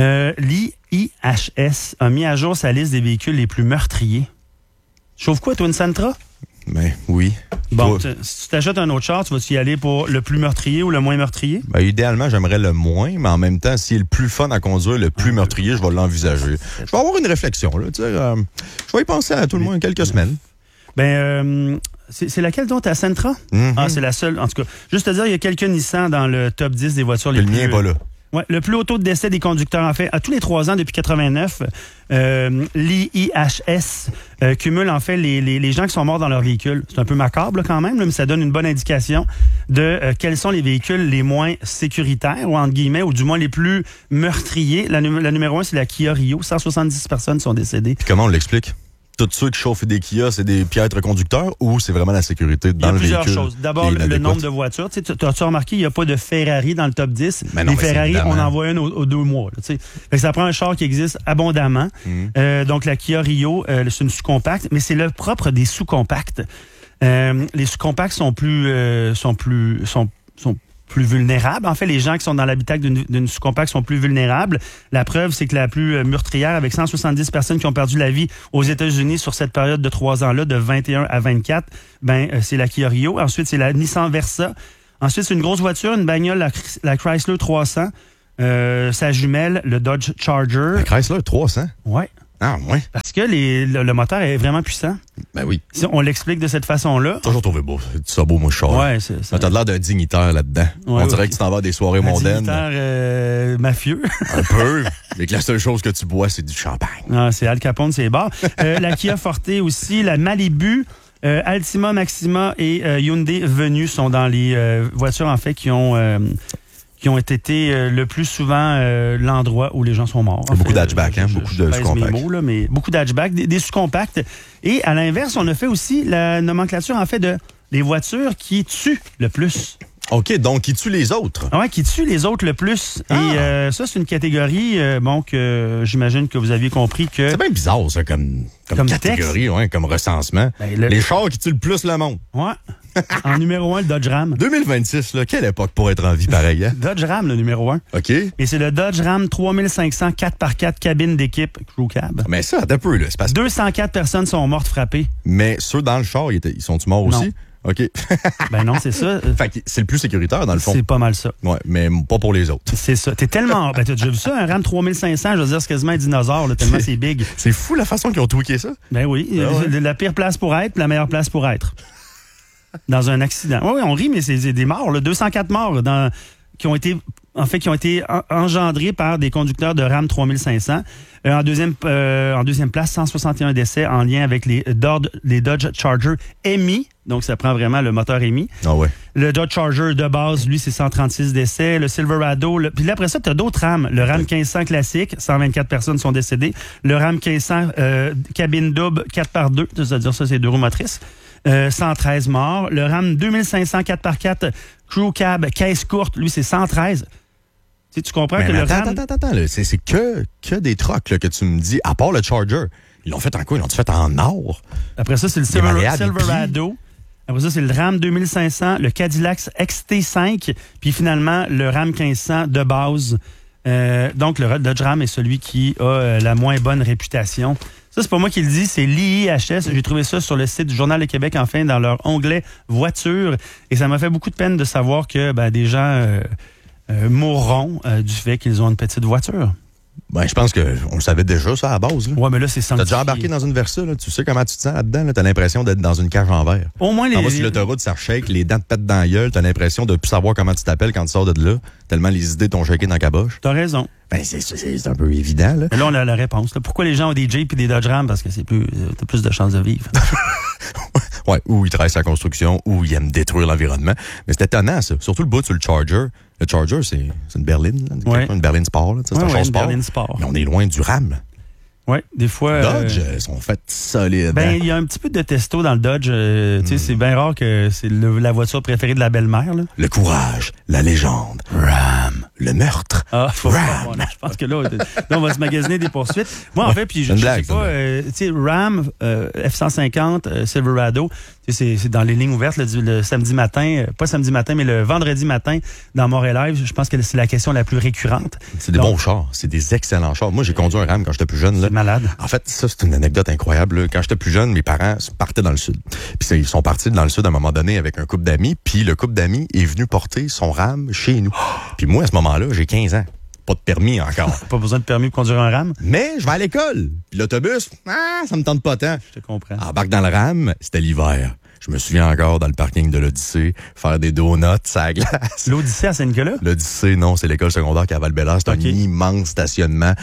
L'IHS a mis à jour sa liste des véhicules les plus meurtriers. Chauffe quoi, toi, une Sentra? Ben, oui. Bon, Toi- si tu t'achètes un autre char, tu vas-y aller pour le plus meurtrier ou le moins meurtrier? Ben, idéalement, j'aimerais le moins, mais en même temps, s'il est le plus fun à conduire, le plus meurtrier, je vais l'envisager. Je vais avoir une réflexion, là, tu sais. Je vais y penser à tout le moins quelques semaines. Ben, c'est laquelle dont ta Sentra? Mm-hmm. Ah, c'est la seule. En tout cas, juste te dire, il y a quelques Nissan dans le top 10 des voitures les Le plus... mien n'est pas là. Ouais, le plus haut taux de décès des conducteurs, en fait, à tous les 3 ans depuis 89, l'IHS cumule en fait les gens qui sont morts dans leur véhicule. C'est un peu macabre là, quand même, là, mais ça donne une bonne indication de quels sont les véhicules les moins sécuritaires, ou entre guillemets, ou du moins les plus meurtriers. La numéro 1, c'est la Kia Rio. 170 personnes sont décédées. Puis comment on l'explique? Tous ceux qui chauffent des Kia, c'est des piètres conducteurs ou c'est vraiment la sécurité dans le véhicule? Il y a plusieurs choses. D'abord, qui est le inadéquate? nombre de voitures. Tu as remarqué, il n'y a pas de Ferrari dans le top 10. Mais non, les mais Ferrari, évidemment. on en voit une aux 2 mois. Là, fait que ça prend un char qui existe abondamment. Donc, la Kia Rio, c'est une sous-compacte, mais c'est le propre des sous-compacts. Les sous-compacts sont plus vulnérables. En fait, les gens qui sont dans l'habitacle d'une sous-compacte sont plus vulnérables. La preuve, c'est que la plus meurtrière, avec 170 personnes qui ont perdu la vie aux États-Unis sur cette période de 3 ans-là, de 21 à 24, c'est la Kia Rio. Ensuite, c'est la Nissan Versa. Ensuite, c'est une grosse voiture, une bagnole, la Chrysler 300. Sa jumelle, le Dodge Charger. La Chrysler 300? Ouais. Ah, ouais. Parce que le moteur est vraiment puissant. Ben oui. Si on l'explique de cette façon-là. Toujours trouvé beau. C'est ça beau, mon char. Ouais, c'est ça. T'as l'air d'un dignitaire là-dedans. Ouais, on dirait que tu t'en vas à des soirées mondaines. Dignitaire mafieux. Un peu. Mais que la seule chose que tu bois, c'est du champagne. Ah, c'est Al Capone, c'est bars. La Kia Forte aussi, la Malibu, Altima, Maxima et Hyundai Venue sont dans les voitures, en fait, qui ont été le plus souvent l'endroit où les gens sont morts. Beaucoup d'hatchback, hein? Beaucoup de sous-compacts. Mais beaucoup d'hatchback, des sous-compacts. Et à l'inverse, on a fait aussi la nomenclature, en fait, de les voitures qui tuent le plus. OK, donc qui tue les autres. Oui, qui tue les autres le plus. Et ça, c'est une catégorie, que j'imagine que vous aviez compris que... C'est bien bizarre, ça, comme catégorie, ouais, comme recensement. Les chars qui tuent le plus le monde. Ouais. En numéro 1, le Dodge Ram. 2026, là, quelle époque pour être en vie pareille, hein? Dodge Ram, le numéro 1. OK. Et c'est le Dodge Ram 3500 4x4 cabine d'équipe Crew Cab. Mais ça, attends un peu, là. C'est parce... 204 personnes sont mortes frappées. Mais ceux dans le char, ils sont-ils morts Non. aussi? OK. Ben non, c'est ça. Fait que c'est le plus sécuritaire, dans le fond. C'est pas mal ça. Ouais, mais pas pour les autres. C'est ça. T'es tellement... Ben, t'as déjà vu ça, un Ram 3500, je veux dire, c'est quasiment un dinosaure, là, tellement c'est big. C'est fou la façon qu'ils ont tweaké ça. Ben oui. Ah ouais. La pire place pour être, la meilleure place pour être. Dans un accident. Oui, on rit, mais c'est des morts, là. 204 morts qui ont été engendrés par des conducteurs de Ram 3500. En deuxième place, 161 décès en lien avec les Dodge Charger EMI. Donc, ça prend vraiment le moteur EMI. Ah ouais. Le Dodge Charger de base, lui, c'est 136 décès. Le Silverado. Puis là, après ça, tu as d'autres Rams. Le Ram 1500 classique, 124 personnes sont décédées. Le Ram 1500 cabine double 4x2, c'est-à-dire ça, c'est 2 roues motrices. 113 morts. Le Ram 2500 4x4 Crew Cab, caisse courte, lui, c'est 113. Tu comprends que le Ram... Attends, là, c'est que des trucks là, que tu me dis, à part le Charger. Ils l'ont fait en quoi? Ils l'ont fait en or? Après ça, c'est le Silverado. Après ça, c'est le Ram 2500, le Cadillac XT5, puis finalement, le Ram 1500 de base. Donc, le Dodge Ram est celui qui a la moins bonne réputation Ça, c'est pas moi qui le dis, c'est l'IIHS. J'ai trouvé ça sur le site du Journal de Québec, enfin, dans leur onglet voiture. Et ça m'a fait beaucoup de peine de savoir que des gens mourront du fait qu'ils ont une petite voiture. Ben, je pense qu'on le savait déjà, ça, à la base. Là. Ouais, mais là, c'est sanctifié. T'as déjà embarqué dans une Versa, là? Tu sais comment tu te sens là-dedans? Là? T'as l'impression d'être dans une cage en verre. Au moins, T'en vas sur l'autoroute, ça shake, les dents te pètent dans la gueule, t'as l'impression de plus savoir comment tu t'appelles quand tu sors de là, tellement les idées t'ont shaké dans la caboche. T'as raison. Ben, c'est un peu évident, là. Mais là, on a la réponse. Là. Pourquoi les gens ont des Jeeps et des Dodge Ram? Parce que t'as plus de chances de vivre. Ouais, ou ils travaillent sur la construction, ou ils aiment détruire l'environnement. Mais c'est étonnant, ça. Surtout le bout sur le Charger. Le Charger, c'est une berline, là, ouais. Une berline sport. Là, c'est un char sport. Berline sport. Mais on est loin du Ram. Oui, des fois... Dodge, ils sont faits solides. Ben, il y a un petit peu de testo dans le Dodge. Tu sais, c'est bien rare que c'est la voiture préférée de la belle-mère. Là. Le courage, la légende, Ram, le meurtre. Ram. Je pense que là, on va se magasiner des poursuites. Moi, en fait, puis je sais pas, tu sais, Ram, F-150, Silverado, c'est dans les lignes ouvertes le samedi matin, pas samedi matin, mais le vendredi matin dans Montréal Live. Je pense que c'est la question la plus récurrente. C'est des bons chars, c'est des excellents chars. Moi, j'ai conduit un Ram quand j'étais plus jeune. Là. C'est malade. En fait, ça, c'est une anecdote incroyable. Là. Quand j'étais plus jeune, mes parents partaient dans le sud. Puis ils sont partis dans le sud à un moment donné avec un couple d'amis. Puis le couple d'amis est venu porter son Ram chez nous. Puis moi, à ce moment-là, j'ai 15 ans. Pas de permis encore. Pas besoin de permis pour conduire un Ram. Mais je vais à l'école. Puis l'autobus, ça me tente pas tant. Je te comprends. Embarque dans le Ram, c'était l'hiver. Je me souviens encore dans le parking de l'Odyssée, faire des donuts à la glace. L'Odyssée à Saint-Nicolas? L'Odyssée, non, c'est l'école secondaire qui a Val-Bélair. C'est un immense stationnement.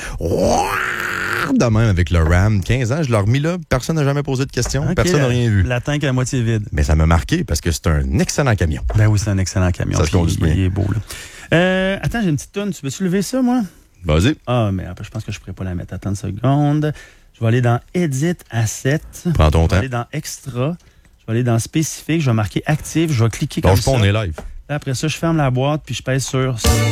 De même avec le Ram. 15 ans, je l'ai remis là. Personne n'a jamais posé de questions. Okay, personne n'a rien vu. La tank à moitié vide. Mais ça m'a marqué parce que c'est un excellent camion. Ben oui, c'est un excellent camion. Ça se conduit bien. Il est beau, là. Attends, j'ai une petite toune. Tu veux-tu lever ça, moi? Vas-y. Ah, mais je pense que je pourrais pas la mettre. Attends une seconde. Je vais aller dans Edit Asset. Prends ton temps. Je vais aller dans Extra. Je vais aller dans Spécifique. Je vais marquer Active. Je vais cliquer comme ça. On est live. Là, après ça, je ferme la boîte puis je pèse sur...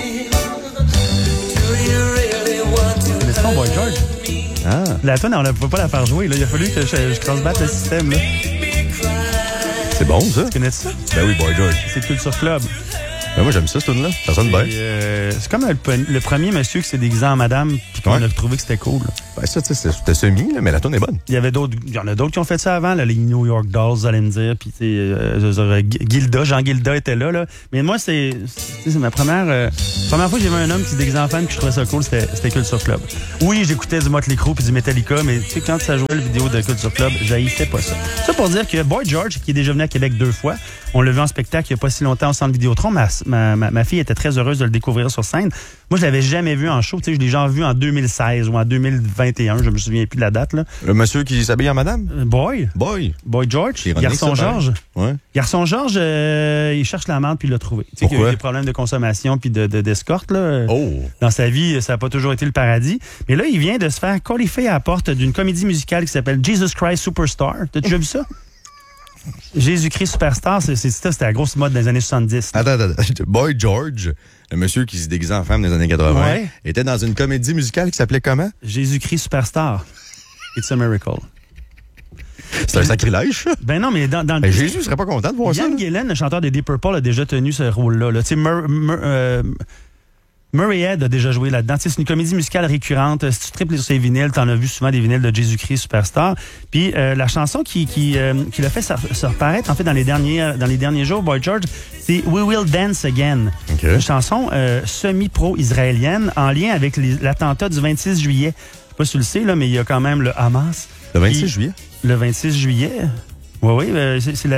Mais c'est pas Boy George. Ah. La toune, on ne peut pas la faire jouer. Là. Il a fallu que je cross-batte le système. Là. C'est bon, ça? Tu connais ça? Ben oui, Boy George. C'est Culture Club. Ben moi, j'aime ça, cette tune-là. Ça sonne bien. C'est comme le premier monsieur qui s'est déguisé en madame puis qu'on a trouvé que c'était cool. Là. Ben ça, tu sais, c'était semi, là, mais la tune est bonne. Il y en a d'autres qui ont fait ça avant, là, les New York Dolls, vous allez me dire. Puis, Gilda, Jean Gilda était là. Mais moi, c'est ma première fois que j'ai vu un homme qui se déguisait en femme que je trouvais ça cool, c'était Culture Club. Oui, j'écoutais du Motley Crue puis du Metallica, mais tu sais, quand ça jouait la vidéo de Culture Club, j'haïssais pas ça. Ça pour dire que Boy George, qui est déjà venu à Québec 2 fois, on l'a vu en spectacle il n'y a pas si longtemps au Centre Vidéotron. Ma fille était très heureuse de le découvrir sur scène. Moi, je l'avais jamais vu en show. Tu sais, je l'ai déjà vu en 2016 ou en 2021. Je me souviens plus de la date, là. Le monsieur qui s'habille en madame? Boy George. Garçon George. Ouais. Garçon George, il cherche la merde puis il l'a trouvé. Tu sais qu'il y a eu des problèmes de consommation puis d'escorte, là. Dans sa vie, ça n'a pas toujours été le paradis. Mais là, il vient de se faire qualifier à la porte d'une comédie musicale qui s'appelle Jesus Christ Superstar. T'as déjà vu ça? Jésus-Christ Superstar, c'était la grosse mode dans les années 70. Attends. Boy George, le monsieur qui se déguisait en femme dans les années 80, était dans une comédie musicale qui s'appelait comment? Jésus-Christ Superstar. It's a miracle. C'est un sacrilège, ça? Ben non, mais dans le... Jésus serait pas content de voir ça. Ian Gillan, le chanteur de Deep Purple, a déjà tenu ce rôle-là. Là. Tu sais, Murray Head a déjà joué là-dedans. C'est une comédie musicale récurrente. Si tu triples sur ses vinyles, t'en as vu souvent des vinyles de Jésus-Christ Superstar. Puis la chanson qui l'a fait se reparaître en fait dans les derniers jours, Boy George, c'est We Will Dance Again. Okay. Une chanson semi-pro-israélienne en lien avec l'attentat du 26 juillet. Je sais pas si tu le sais, là, mais il y a quand même le Hamas. Le 26 juillet? Le 26 juillet. Oui, c'est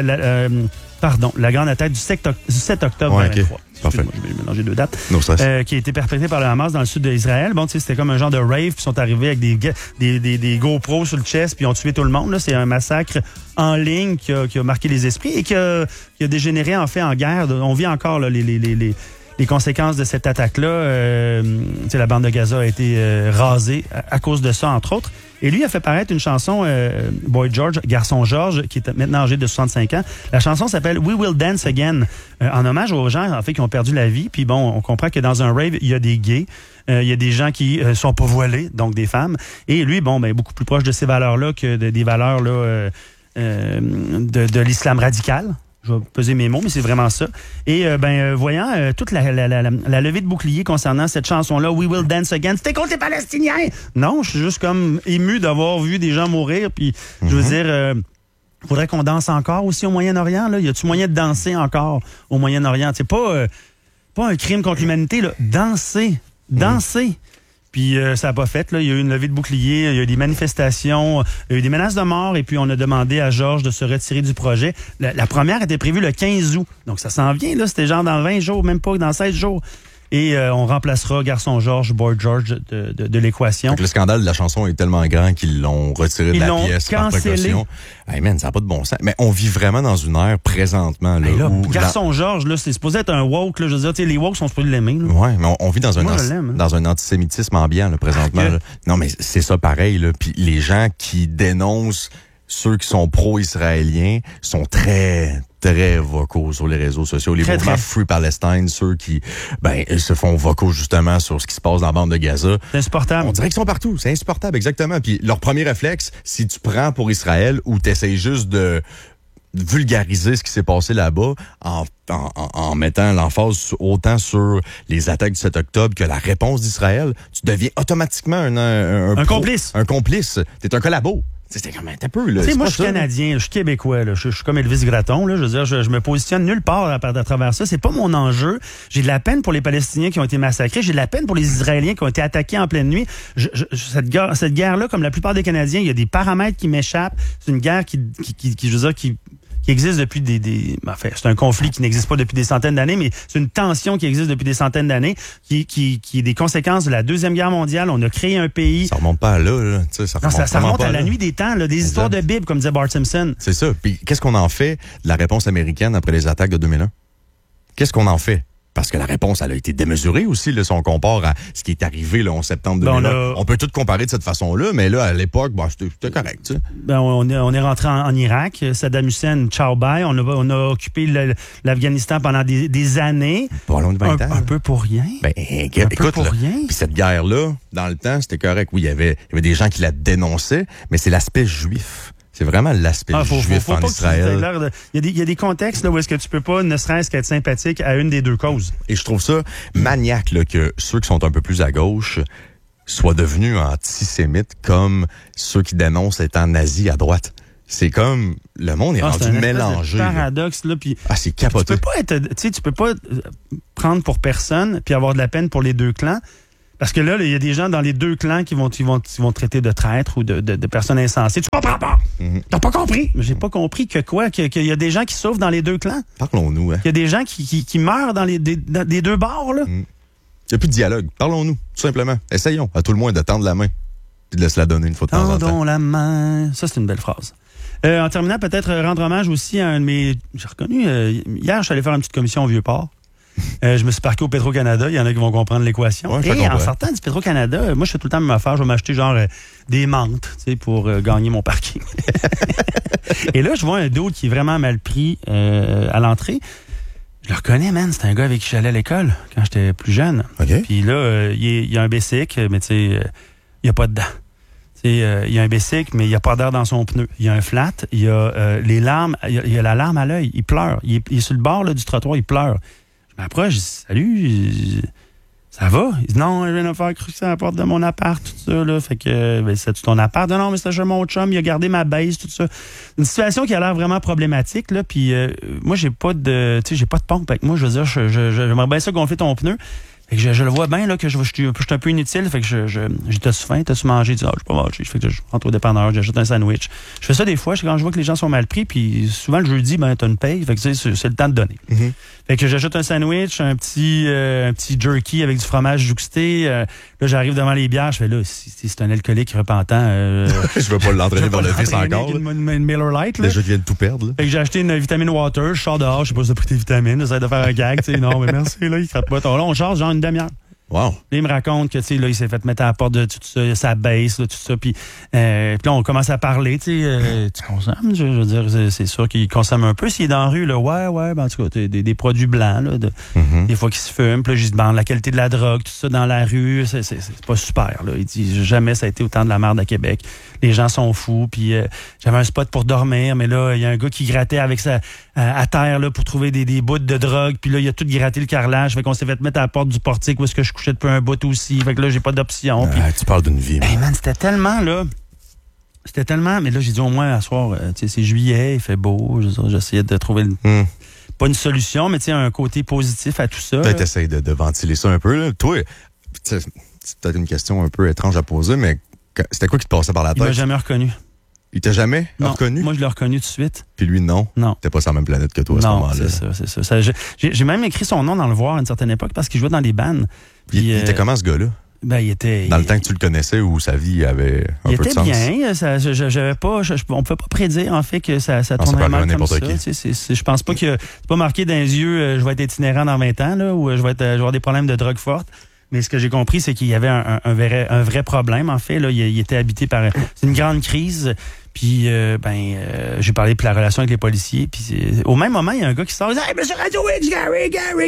la grande attaque du 7 octobre 2023. Parfait. Je vais mélanger 2 dates. No stress. Qui a été perpétré par le Hamas dans le sud d'Israël. Bon, tu sais, c'était comme un genre de rave, puis ils sont arrivés avec des GoPros sur le chest, puis ils ont tué tout le monde. Là, c'est un massacre en ligne qui a marqué les esprits et qui a dégénéré en fait en guerre. On vit encore là, les conséquences de cette attaque-là. La bande de Gaza a été rasée à cause de ça, entre autres. Et lui a fait paraître une chanson, Boy George, Garçon George, qui est maintenant âgé de 65 ans. La chanson s'appelle We Will Dance Again, en hommage aux gens en fait qui ont perdu la vie. Puis bon, on comprend que dans un rave, il y a des gays, il y a des gens qui sont pas voilés, donc des femmes. Et lui, beaucoup plus proche de ces valeurs-là que des valeurs là de l'islam radical. Je vais peser mes mots, mais c'est vraiment ça. Et voyant toute la levée de bouclier concernant cette chanson-là, We Will Dance Again, c'était contre les Palestiniens! Non, je suis juste comme ému d'avoir vu des gens mourir. Puis, je veux dire, faudrait qu'on danse encore aussi au Moyen-Orient. Là. Y a-tu moyen de danser encore au Moyen-Orient? C'est pas un crime contre l'humanité, là. Danser. Puis ça n'a pas fait. Là. Il y a eu une levée de bouclier, il y a eu des manifestations, il y a eu des menaces de mort, et puis on a demandé à Georges de se retirer du projet. La première était prévue le 15 août. Donc ça s'en vient, là. C'était genre dans 20 jours, même pas dans 16 jours. Et on remplacera Garçon Georges, Boy George de l'équation. Le scandale de la chanson est tellement grand qu'ils l'ont retiré de la pièce par précaution. Hey man, ça n'a pas de bon sens. Mais on vit vraiment dans une ère présentement. Là, où Garçon Georges, là, c'est supposé être un woke. Là, je veux dire, les woke sont supposés l'aimer. Oui, mais on vit dans un antisémitisme ambiant là, présentement. Là. Non, mais c'est ça pareil. Là. Puis les gens qui dénoncent ceux qui sont pro-israéliens sont très vocaux sur les réseaux sociaux. Les mouvements Free Palestine, ceux qui se font vocaux justement sur ce qui se passe dans la bande de Gaza. C'est insupportable. On dirait qu'ils sont partout. C'est insupportable, exactement. Puis leur premier réflexe, si tu prends pour Israël ou t'essayes juste de vulgariser ce qui s'est passé là-bas en mettant l'emphase autant sur les attaques du 7 octobre que la réponse d'Israël, tu deviens automatiquement un complice. Un complice. T'es un collabo. C'était comme un peu, là. Tu sais, moi, je suis Canadien, je suis Québécois, là. Je suis comme Elvis Gratton, là. Je veux dire, je me positionne nulle part à travers ça. C'est pas mon enjeu. J'ai de la peine pour les Palestiniens qui ont été massacrés. J'ai de la peine pour les Israéliens qui ont été attaqués en pleine nuit. Cette guerre-là, comme la plupart des Canadiens, il y a des paramètres qui m'échappent. C'est une guerre qui existe depuis c'est un conflit qui n'existe pas depuis des centaines d'années, mais c'est une tension qui existe depuis des centaines d'années, qui est des conséquences de la Deuxième Guerre mondiale. On a créé un pays. Ça remonte pas à là. Ça remonte à la nuit des temps, là, des histoires de Bible, comme disait Bart Simpson. C'est ça. Puis qu'est-ce qu'on en fait de la réponse américaine après les attaques de 2001? Qu'est-ce qu'on en fait? Parce que la réponse, elle a été démesurée aussi, là, si on compare à ce qui est arrivé là, en septembre 2001. On peut tout comparer de cette façon-là, mais là, à l'époque, c'était correct. Tu sais. On est rentré en Irak. Saddam Hussein, ciao bye. On a occupé l'Afghanistan pendant des années. Pas loin de 20 ans. Un peu pour rien. Écoute, puis cette guerre-là, dans le temps, c'était correct. Oui, il y avait des gens qui la dénonçaient, mais c'est l'aspect juif. C'est vraiment l'aspect juif en Israël. Il y a des contextes là, où est-ce que tu peux pas, ne serait-ce qu'être sympathique à une des deux causes. Et je trouve ça maniaque là, que ceux qui sont un peu plus à gauche soient devenus antisémites comme ceux qui dénoncent étant nazis à droite. C'est comme le monde est rendu mélangé. C'est un paradoxe là, puis c'est capoté. Tu peux pas prendre pour personne puis avoir de la peine pour les deux clans. Parce que là, il y a des gens dans les deux clans qui vont traiter de traîtres ou de personnes insensées. Tu comprends pas? T'as pas compris? J'ai pas compris qu'il y a des gens qui souffrent dans les deux clans. Parlons-nous, hein. Il y a des gens qui meurent dans les deux bords, là. Il n'y a plus de dialogue. Parlons-nous, tout simplement. Essayons, à tout le moins, de tendre la main puis de laisser la donner une fois de temps en temps. Tendons la main. Ça, c'est une belle phrase. En terminant, peut-être rendre hommage aussi à un de mes... J'ai reconnu... hier, je suis allé faire une petite commission au Vieux-Port. Je me suis parqué au Petro-Canada. Il y en a qui vont comprendre l'équation. Ouais, et en sortant du Petro-Canada, moi, je fais tout le temps la même affaire. Je vais m'acheter genre des menthes pour gagner mon parking. Et là, je vois un dude qui est vraiment mal pris à l'entrée. Je le reconnais, man. C'est un gars avec qui j'allais à l'école quand j'étais plus jeune. Okay. Puis là, il y a un bicycle, mais tu sais, il n'y a pas de dents. Il y a un bicycle, mais il n'y a pas d'air dans son pneu. Il y a un flat, il y a les larmes, il y a la larme à l'œil. Il pleure. Il est sur le bord là, du trottoir, il pleure. Je m'approche, je dis « Salut, ça va? » Il dit « Non, je viens de me faire crucer à la porte de mon appart, tout ça. Là. Fait que, c'est ton appart? » « Non, mais c'était chez mon chum, il a gardé ma base, tout ça. » Une situation qui a l'air vraiment problématique. Là, puis moi, j'ai pas de pompe avec moi. Je veux dire, j'aimerais bien ça gonfler ton pneu. Fait que je le vois bien là que je suis un peu inutile. Fait que j'ai t'as-tu faim, t'as-tu mangé? Je dis j'ai pas mangé. Fait que je rentre au dépanneur, j'achète un sandwich. Je fais ça des fois, quand je vois que les gens sont mal pris, puis souvent le jeudi, t'as une paye. Fait que c'est le temps de donner. Mm-hmm. Fait que j'achète un sandwich, un petit jerky avec du fromage jouxté. Là, j'arrive devant les bières, je fais là, si c'est un alcoolique repentant. Je veux pas l'entraîner vers le vice encore. Une Miller Lite. Là. Déjà, je viens de tout perdre. Là. Fait que j'ai acheté une vitamine water, je sors dehors, je sais pas si t'as pris tes vitamines, j'essaie de faire un gag, non, mais merci, là, il frappe pas. Là, on charge genre une demi-heure. Wow. Là, il me raconte que, tu sais, là, il s'est fait mettre à la porte de tout ça, sa baisse, là, tout ça. Puis là, on commence à parler, tu sais, tu consommes, je veux dire, c'est sûr qu'il consomme un peu. S'il est dans la rue, là, ouais, ben, en tout cas, des produits blancs, là, des fois qu'il se fume. Puis là, je dis, la qualité de la drogue, tout ça dans la rue, c'est pas super, là. Il dit, jamais ça a été autant de la merde à Québec. Les gens sont fous. Puis j'avais un spot pour dormir, mais là, il y a un gars qui grattait avec à terre, là, pour trouver des bouts de drogue. Puis là, il a tout gratté le carrelage. Fait qu'on s'est fait mettre à la porte du portique où est-ce que je couchais depuis un bout aussi. Fait que là, j'ai pas d'option. Puis... tu parles d'une vie. Hey man, c'était tellement, mais là, j'ai dit au moins à soir, tu sais, c'est juillet, il fait beau. J'essayais de trouver pas une solution, mais tu sais, un côté positif à tout ça. Peut-être essayer de ventiler ça un peu, là. Toi, c'est peut-être une question un peu étrange à poser, mais c'était quoi qui te passait par la tête? Il m'a jamais reconnu. Il t'a jamais reconnu? Moi, je l'ai reconnu tout de suite. Puis lui, non? Non. T'es pas sur la même planète que toi à ce moment-là. C'est ça. J'ai même écrit son nom dans le Voir à une certaine époque parce qu'il jouait dans des bands. Puis il était comment, ce gars-là? Ben, il était... Dans le temps que tu le connaissais ou sa vie avait un peu de sens? Il était bien. On pouvait pas prédire, en fait, que ça tournerait mal comme ça. Je pense pas que... C'est pas marqué dans les yeux, je vais être itinérant dans 20 ans, là, ou je vais avoir des problèmes de drogue forte. Mais ce que j'ai compris, c'est qu'il y avait un vrai problème, en fait. Là. Il était habité par... C'est une grande crise. Puis, j'ai parlé de la relation avec les policiers. Puis, au même moment, il y a un gars qui sort. « Hey, Monsieur Radio X, Gary! »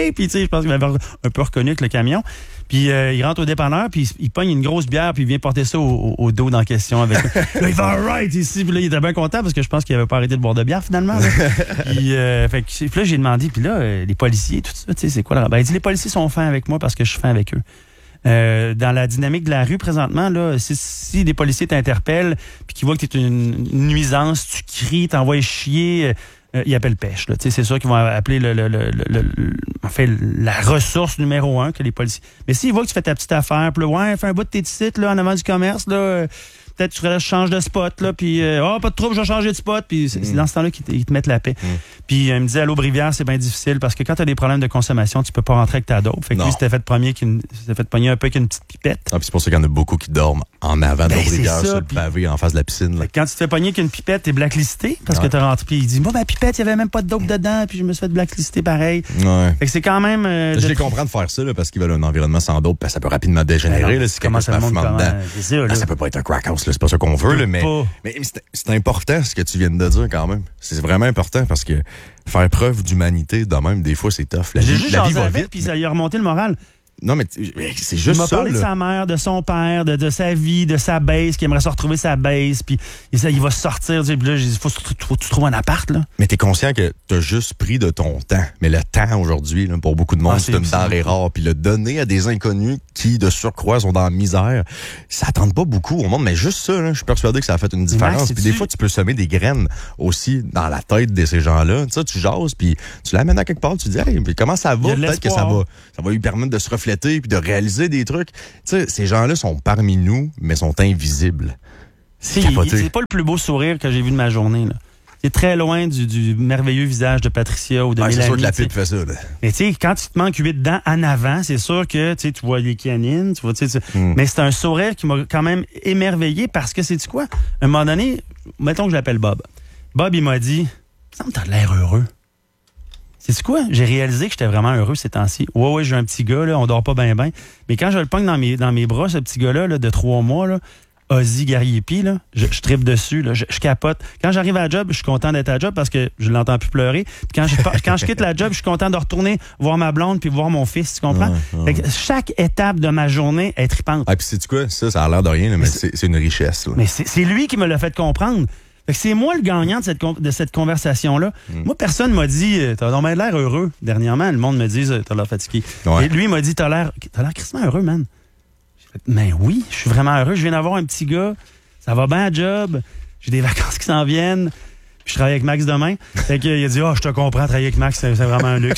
Puis, tu sais, je pense qu'il m'avait un peu reconnu avec le camion. Puis, il rentre au dépanneur, puis il pogne une grosse bière, puis il vient porter ça au dos dans la question avec. Là, il fait « All right! » ici. Puis là, il était bien content parce que je pense qu'il avait pas arrêté de boire de bière, finalement. Puis là, j'ai demandé, puis là, les policiers, tout ça, tu sais, c'est quoi là? Ben, il dit, les policiers sont fins avec moi parce que je suis fin avec eux. Dans la dynamique de la rue présentement, là, si des policiers t'interpellent puis qu'ils voient que tu es une nuisance, tu cries, t'envoies chier, ils appellent pêche. Là. C'est sûr qu'ils vont appeler la ressource numéro 1 que les policiers. Mais s'ils voient que tu fais ta petite affaire, puis là, fais un bout de tes titres là, en avant du commerce, là, peut-être tu changes de spot, là, puis pas de trouble, je vais changer de spot, puis c'est dans ce temps-là qu'ils te mettent la paix. Puis il me disait, à l'Aube-Rivière, c'est bien difficile parce que quand tu as des problèmes de consommation, tu peux pas rentrer avec ta dope. Fait que lui, s'était fait pogner un peu avec une petite pipette. Ah, puis c'est pour ça qu'il y en a beaucoup qui dorment en avant de l'Aube-Rivière, sur le pavé, en face de la piscine. Là. Quand tu te fais pogner avec une pipette, t'es blacklisté parce que t'as rentré. Puis il dit, ma pipette, il y avait même pas de dope dedans, puis je me suis fait blacklister pareil. Ouais. Fait que c'est quand même. Je les comprends de faire ça, là, parce qu'ils veulent un environnement sans dope, ça peut rapidement dégénérer, là, si quelqu'un se met dedans. Ça peut pas être un crack house, là, c'est pas ça qu'on veut, là, mais c'est important ce que tu viens de dire quand même. C'est vraiment important parce que faire preuve d'humanité de même, des fois, c'est tough. La vie va vite. Puis ça lui a remonté le moral. Non, mais c'est juste ça. Il m'a parlé de sa mère, de son père, de sa vie, de sa base, qu'il aimerait se retrouver sa base, puis il va sortir. Puis là, j'ai dit, faut que tu trouves un appart, là. Mais t'es conscient que t'as juste pris de ton temps. Mais le temps, aujourd'hui, là, pour beaucoup de monde, c'est une denrée rare. Puis le donner à des inconnus qui, de surcroît, sont dans la misère, ça tente pas beaucoup au monde. Mais juste ça, là, je suis persuadé que ça a fait une différence. Puis des fois, tu peux semer des graines aussi dans la tête de ces gens-là. Tu sais, tu jases, puis tu l'amènes à quelque part, tu dis, hey, puis comment ça va? Peut-être que ça va lui permettre de se refléter puis de réaliser des trucs. Tu sais, ces gens-là sont parmi nous, mais sont invisibles. C'est pas le plus beau sourire que j'ai vu de ma journée, là. C'est très loin du merveilleux visage de Patricia ou de Mélanie. C'est sûr que la pipe fait ça, là. Mais tu sais, quand tu te manques 8 dents en avant, c'est sûr que tu vois les canines, tu vois, mais c'est un sourire qui m'a quand même émerveillé parce que, sais-tu quoi? À un moment donné, mettons que je l'appelle Bob. Bob, il m'a dit, « Ça me t'as l'air heureux. » C'est quoi? J'ai réalisé que j'étais vraiment heureux ces temps-ci. Ouais, j'ai un petit gars, là, on dort pas bien. Mais quand je le pogne dans mes bras, ce petit gars-là, là, de 3 mois, là, Ozzy Gariepi, là, je tripe dessus, là, je capote. Quand j'arrive à la job, je suis content d'être à la job parce que je l'entends plus pleurer. Puis quand je quitte la job, je suis content de retourner voir ma blonde puis voir mon fils, tu comprends? Fait que chaque étape de ma journée est tripante. Ah, puis sais-tu quoi? Ça a l'air de rien, là, mais c'est une richesse. Là. Mais c'est lui qui me l'a fait comprendre. Fait que c'est moi le gagnant de cette conversation-là. Moi, personne m'a dit « T'as donc l'air heureux. » Dernièrement, le monde me dit « T'as l'air fatigué. Ouais. » Et lui, il m'a dit « T'as l'air crissement heureux, man. » J'ai fait « Mais oui, je suis vraiment heureux. Je viens d'avoir un petit gars. Ça va bien à job. J'ai des vacances qui s'en viennent. Puis je travaille avec Max demain. » Fait qu'il a dit « je te comprends, travailler avec Max, c'est vraiment un luxe. »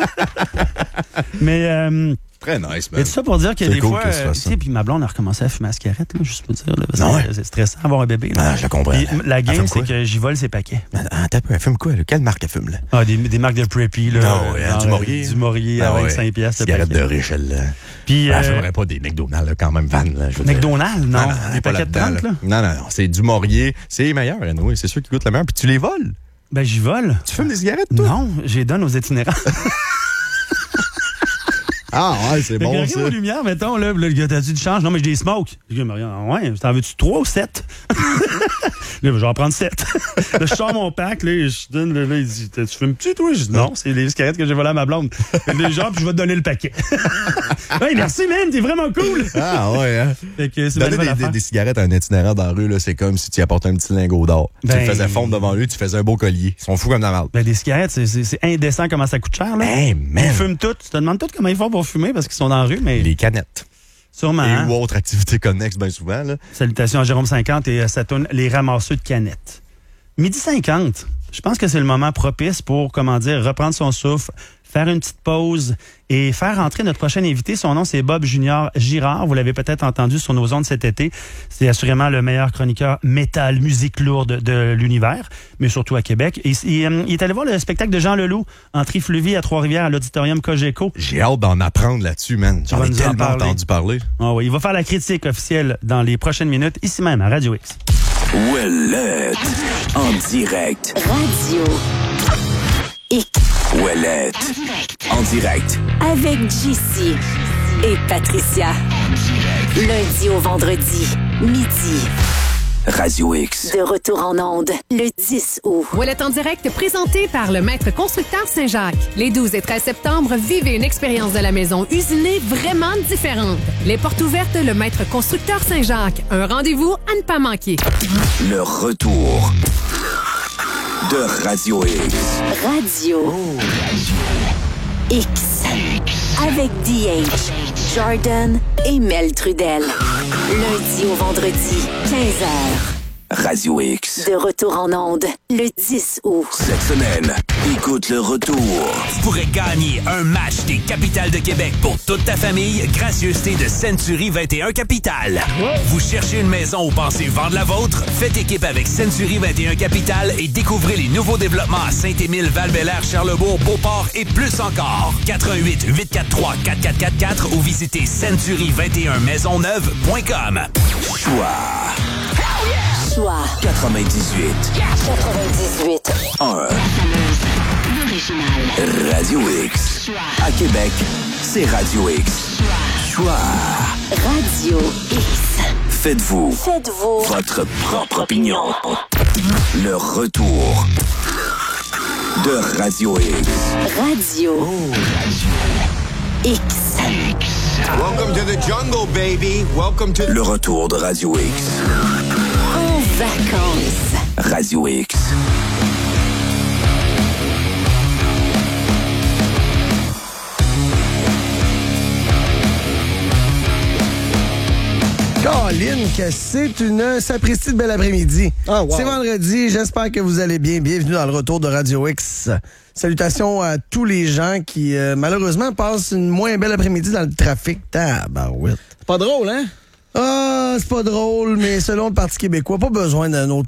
Mais... Très nice, man. Et tout ça pour dire que des cool fois, tu sais, puis ma blonde a recommencé à fumer la cigarette, là, juste pour dire, là, parce que c'est stressant d'avoir un bébé. Là. Ah, je la comprends. Et la game, c'est que j'y vole ses paquets. Elle fume quoi, là? Quelle marque elle fume, là? Ah, des marques de Preppy, là. Non, du Maurier. Du Maurier à 25 piastres. Cigarette de riche, elle, là. Puis, elle fumerait pas des McDonald's, là, quand même, van, là. McDonald's, non. Des paquets de 30, là. Non, c'est du Maurier. C'est les meilleurs, anyway. C'est ceux qui goûtent le meilleur. Puis tu les voles. Ben, j'y vole. Tu fumes des cigarettes, toi? Non, je les donne aux itinérants. Ah ouais, c'est bon ça. Aux lumières, mettons, là, le gars, t'as-tu du change? Non, mais j'ai des smokes. Je dis, ouais, t'en veux-tu 3 ou 7? Là, je vais en prendre 7. Là, je sors mon pack, là, je donne, là, il dit, tu fumes-tu, toi? Je dis, non, c'est les cigarettes que j'ai volées à ma blonde. Déjà, puis je vais te donner le paquet. Ouais, merci, man, t'es vraiment cool. Ah ouais, hein? Fait que c'est donner des cigarettes à un itinérant dans la rue, là, c'est comme si tu y apportais un petit lingot d'or. Tu le faisais fondre devant lui, tu faisais un beau collier. Ils sont fous comme de la merde. Ben, les cigarettes, c'est indécent comment ça coûte cher, là. Hey, man. Ils fument toutes. Tu te demandes toutes comment ils font pour fumer parce qu'ils sont dans la rue, mais. Les canettes. Sûrement. Et ou autre activité connexe, bien souvent, là. Salutations à Jérôme 50 et à sa toune Les ramasseux de canettes. 12h50. Je pense que c'est le moment propice pour, reprendre son souffle, faire une petite pause et faire entrer notre prochain invité. Son nom, c'est Bob Junior Girard. Vous l'avez peut-être entendu sur nos ondes cet été. C'est assurément le meilleur chroniqueur métal, musique lourde de l'univers, mais surtout à Québec. Et, il est allé voir le spectacle de Jean Leloup en Trifluvie à Trois-Rivières à l'Auditorium Cogeco. J'ai hâte d'en apprendre là-dessus, man. J'en ai tellement entendu parler. Oh oui, il va faire la critique officielle dans les prochaines minutes, ici même à Radio X. Ouellette, en direct. Radio X. Ouellette, en direct. Avec JC et Patricia. Lundi au vendredi, midi. Radio X. De retour en onde, le 10 août. Ouellette en direct, présenté par le Maître Constructeur Saint-Jacques. Les 12 et 13 septembre, vivez une expérience de la maison usinée vraiment différente. Les portes ouvertes, le Maître Constructeur Saint-Jacques. Un rendez-vous à ne pas manquer. Le retour de Radio X. Radio X. Avec DH, Jordan et Mel Trudel. Lundi au vendredi, 15h. Radio X. De retour en onde, le 10 août. Cette semaine, écoute le retour. Tu pourrais gagner un match des Capitales de Québec pour toute ta famille. Gracieuseté de Century 21 Capital. Vous cherchez une maison ou pensez vendre la vôtre? Faites équipe avec Century 21 Capital et découvrez les nouveaux développements à Saint-Émile, Val-Bélair, Charlebourg, Beauport et plus encore. 88 843 4444 ou visitez century21maisonneuve.com. Choix. Choix 98. 1. Radio X. À Québec, c'est Radio X. Choix. Radio X. Faites-vous votre propre opinion. Le retour de Radio X. Radio X. Welcome to the jungle, baby. Welcome to... Le retour de Radio X. En vacances. Radio X. Caroline, que c'est une sapristi de bel après-midi. Oh, wow. C'est vendredi, j'espère que vous allez bien. Bienvenue dans le retour de Radio X. Salutations à tous les gens qui, malheureusement, passent une moins belle après-midi dans le trafic. Tabarouette. C'est pas drôle, hein? Ah, c'est pas drôle, mais selon le Parti québécois, pas besoin d'un autre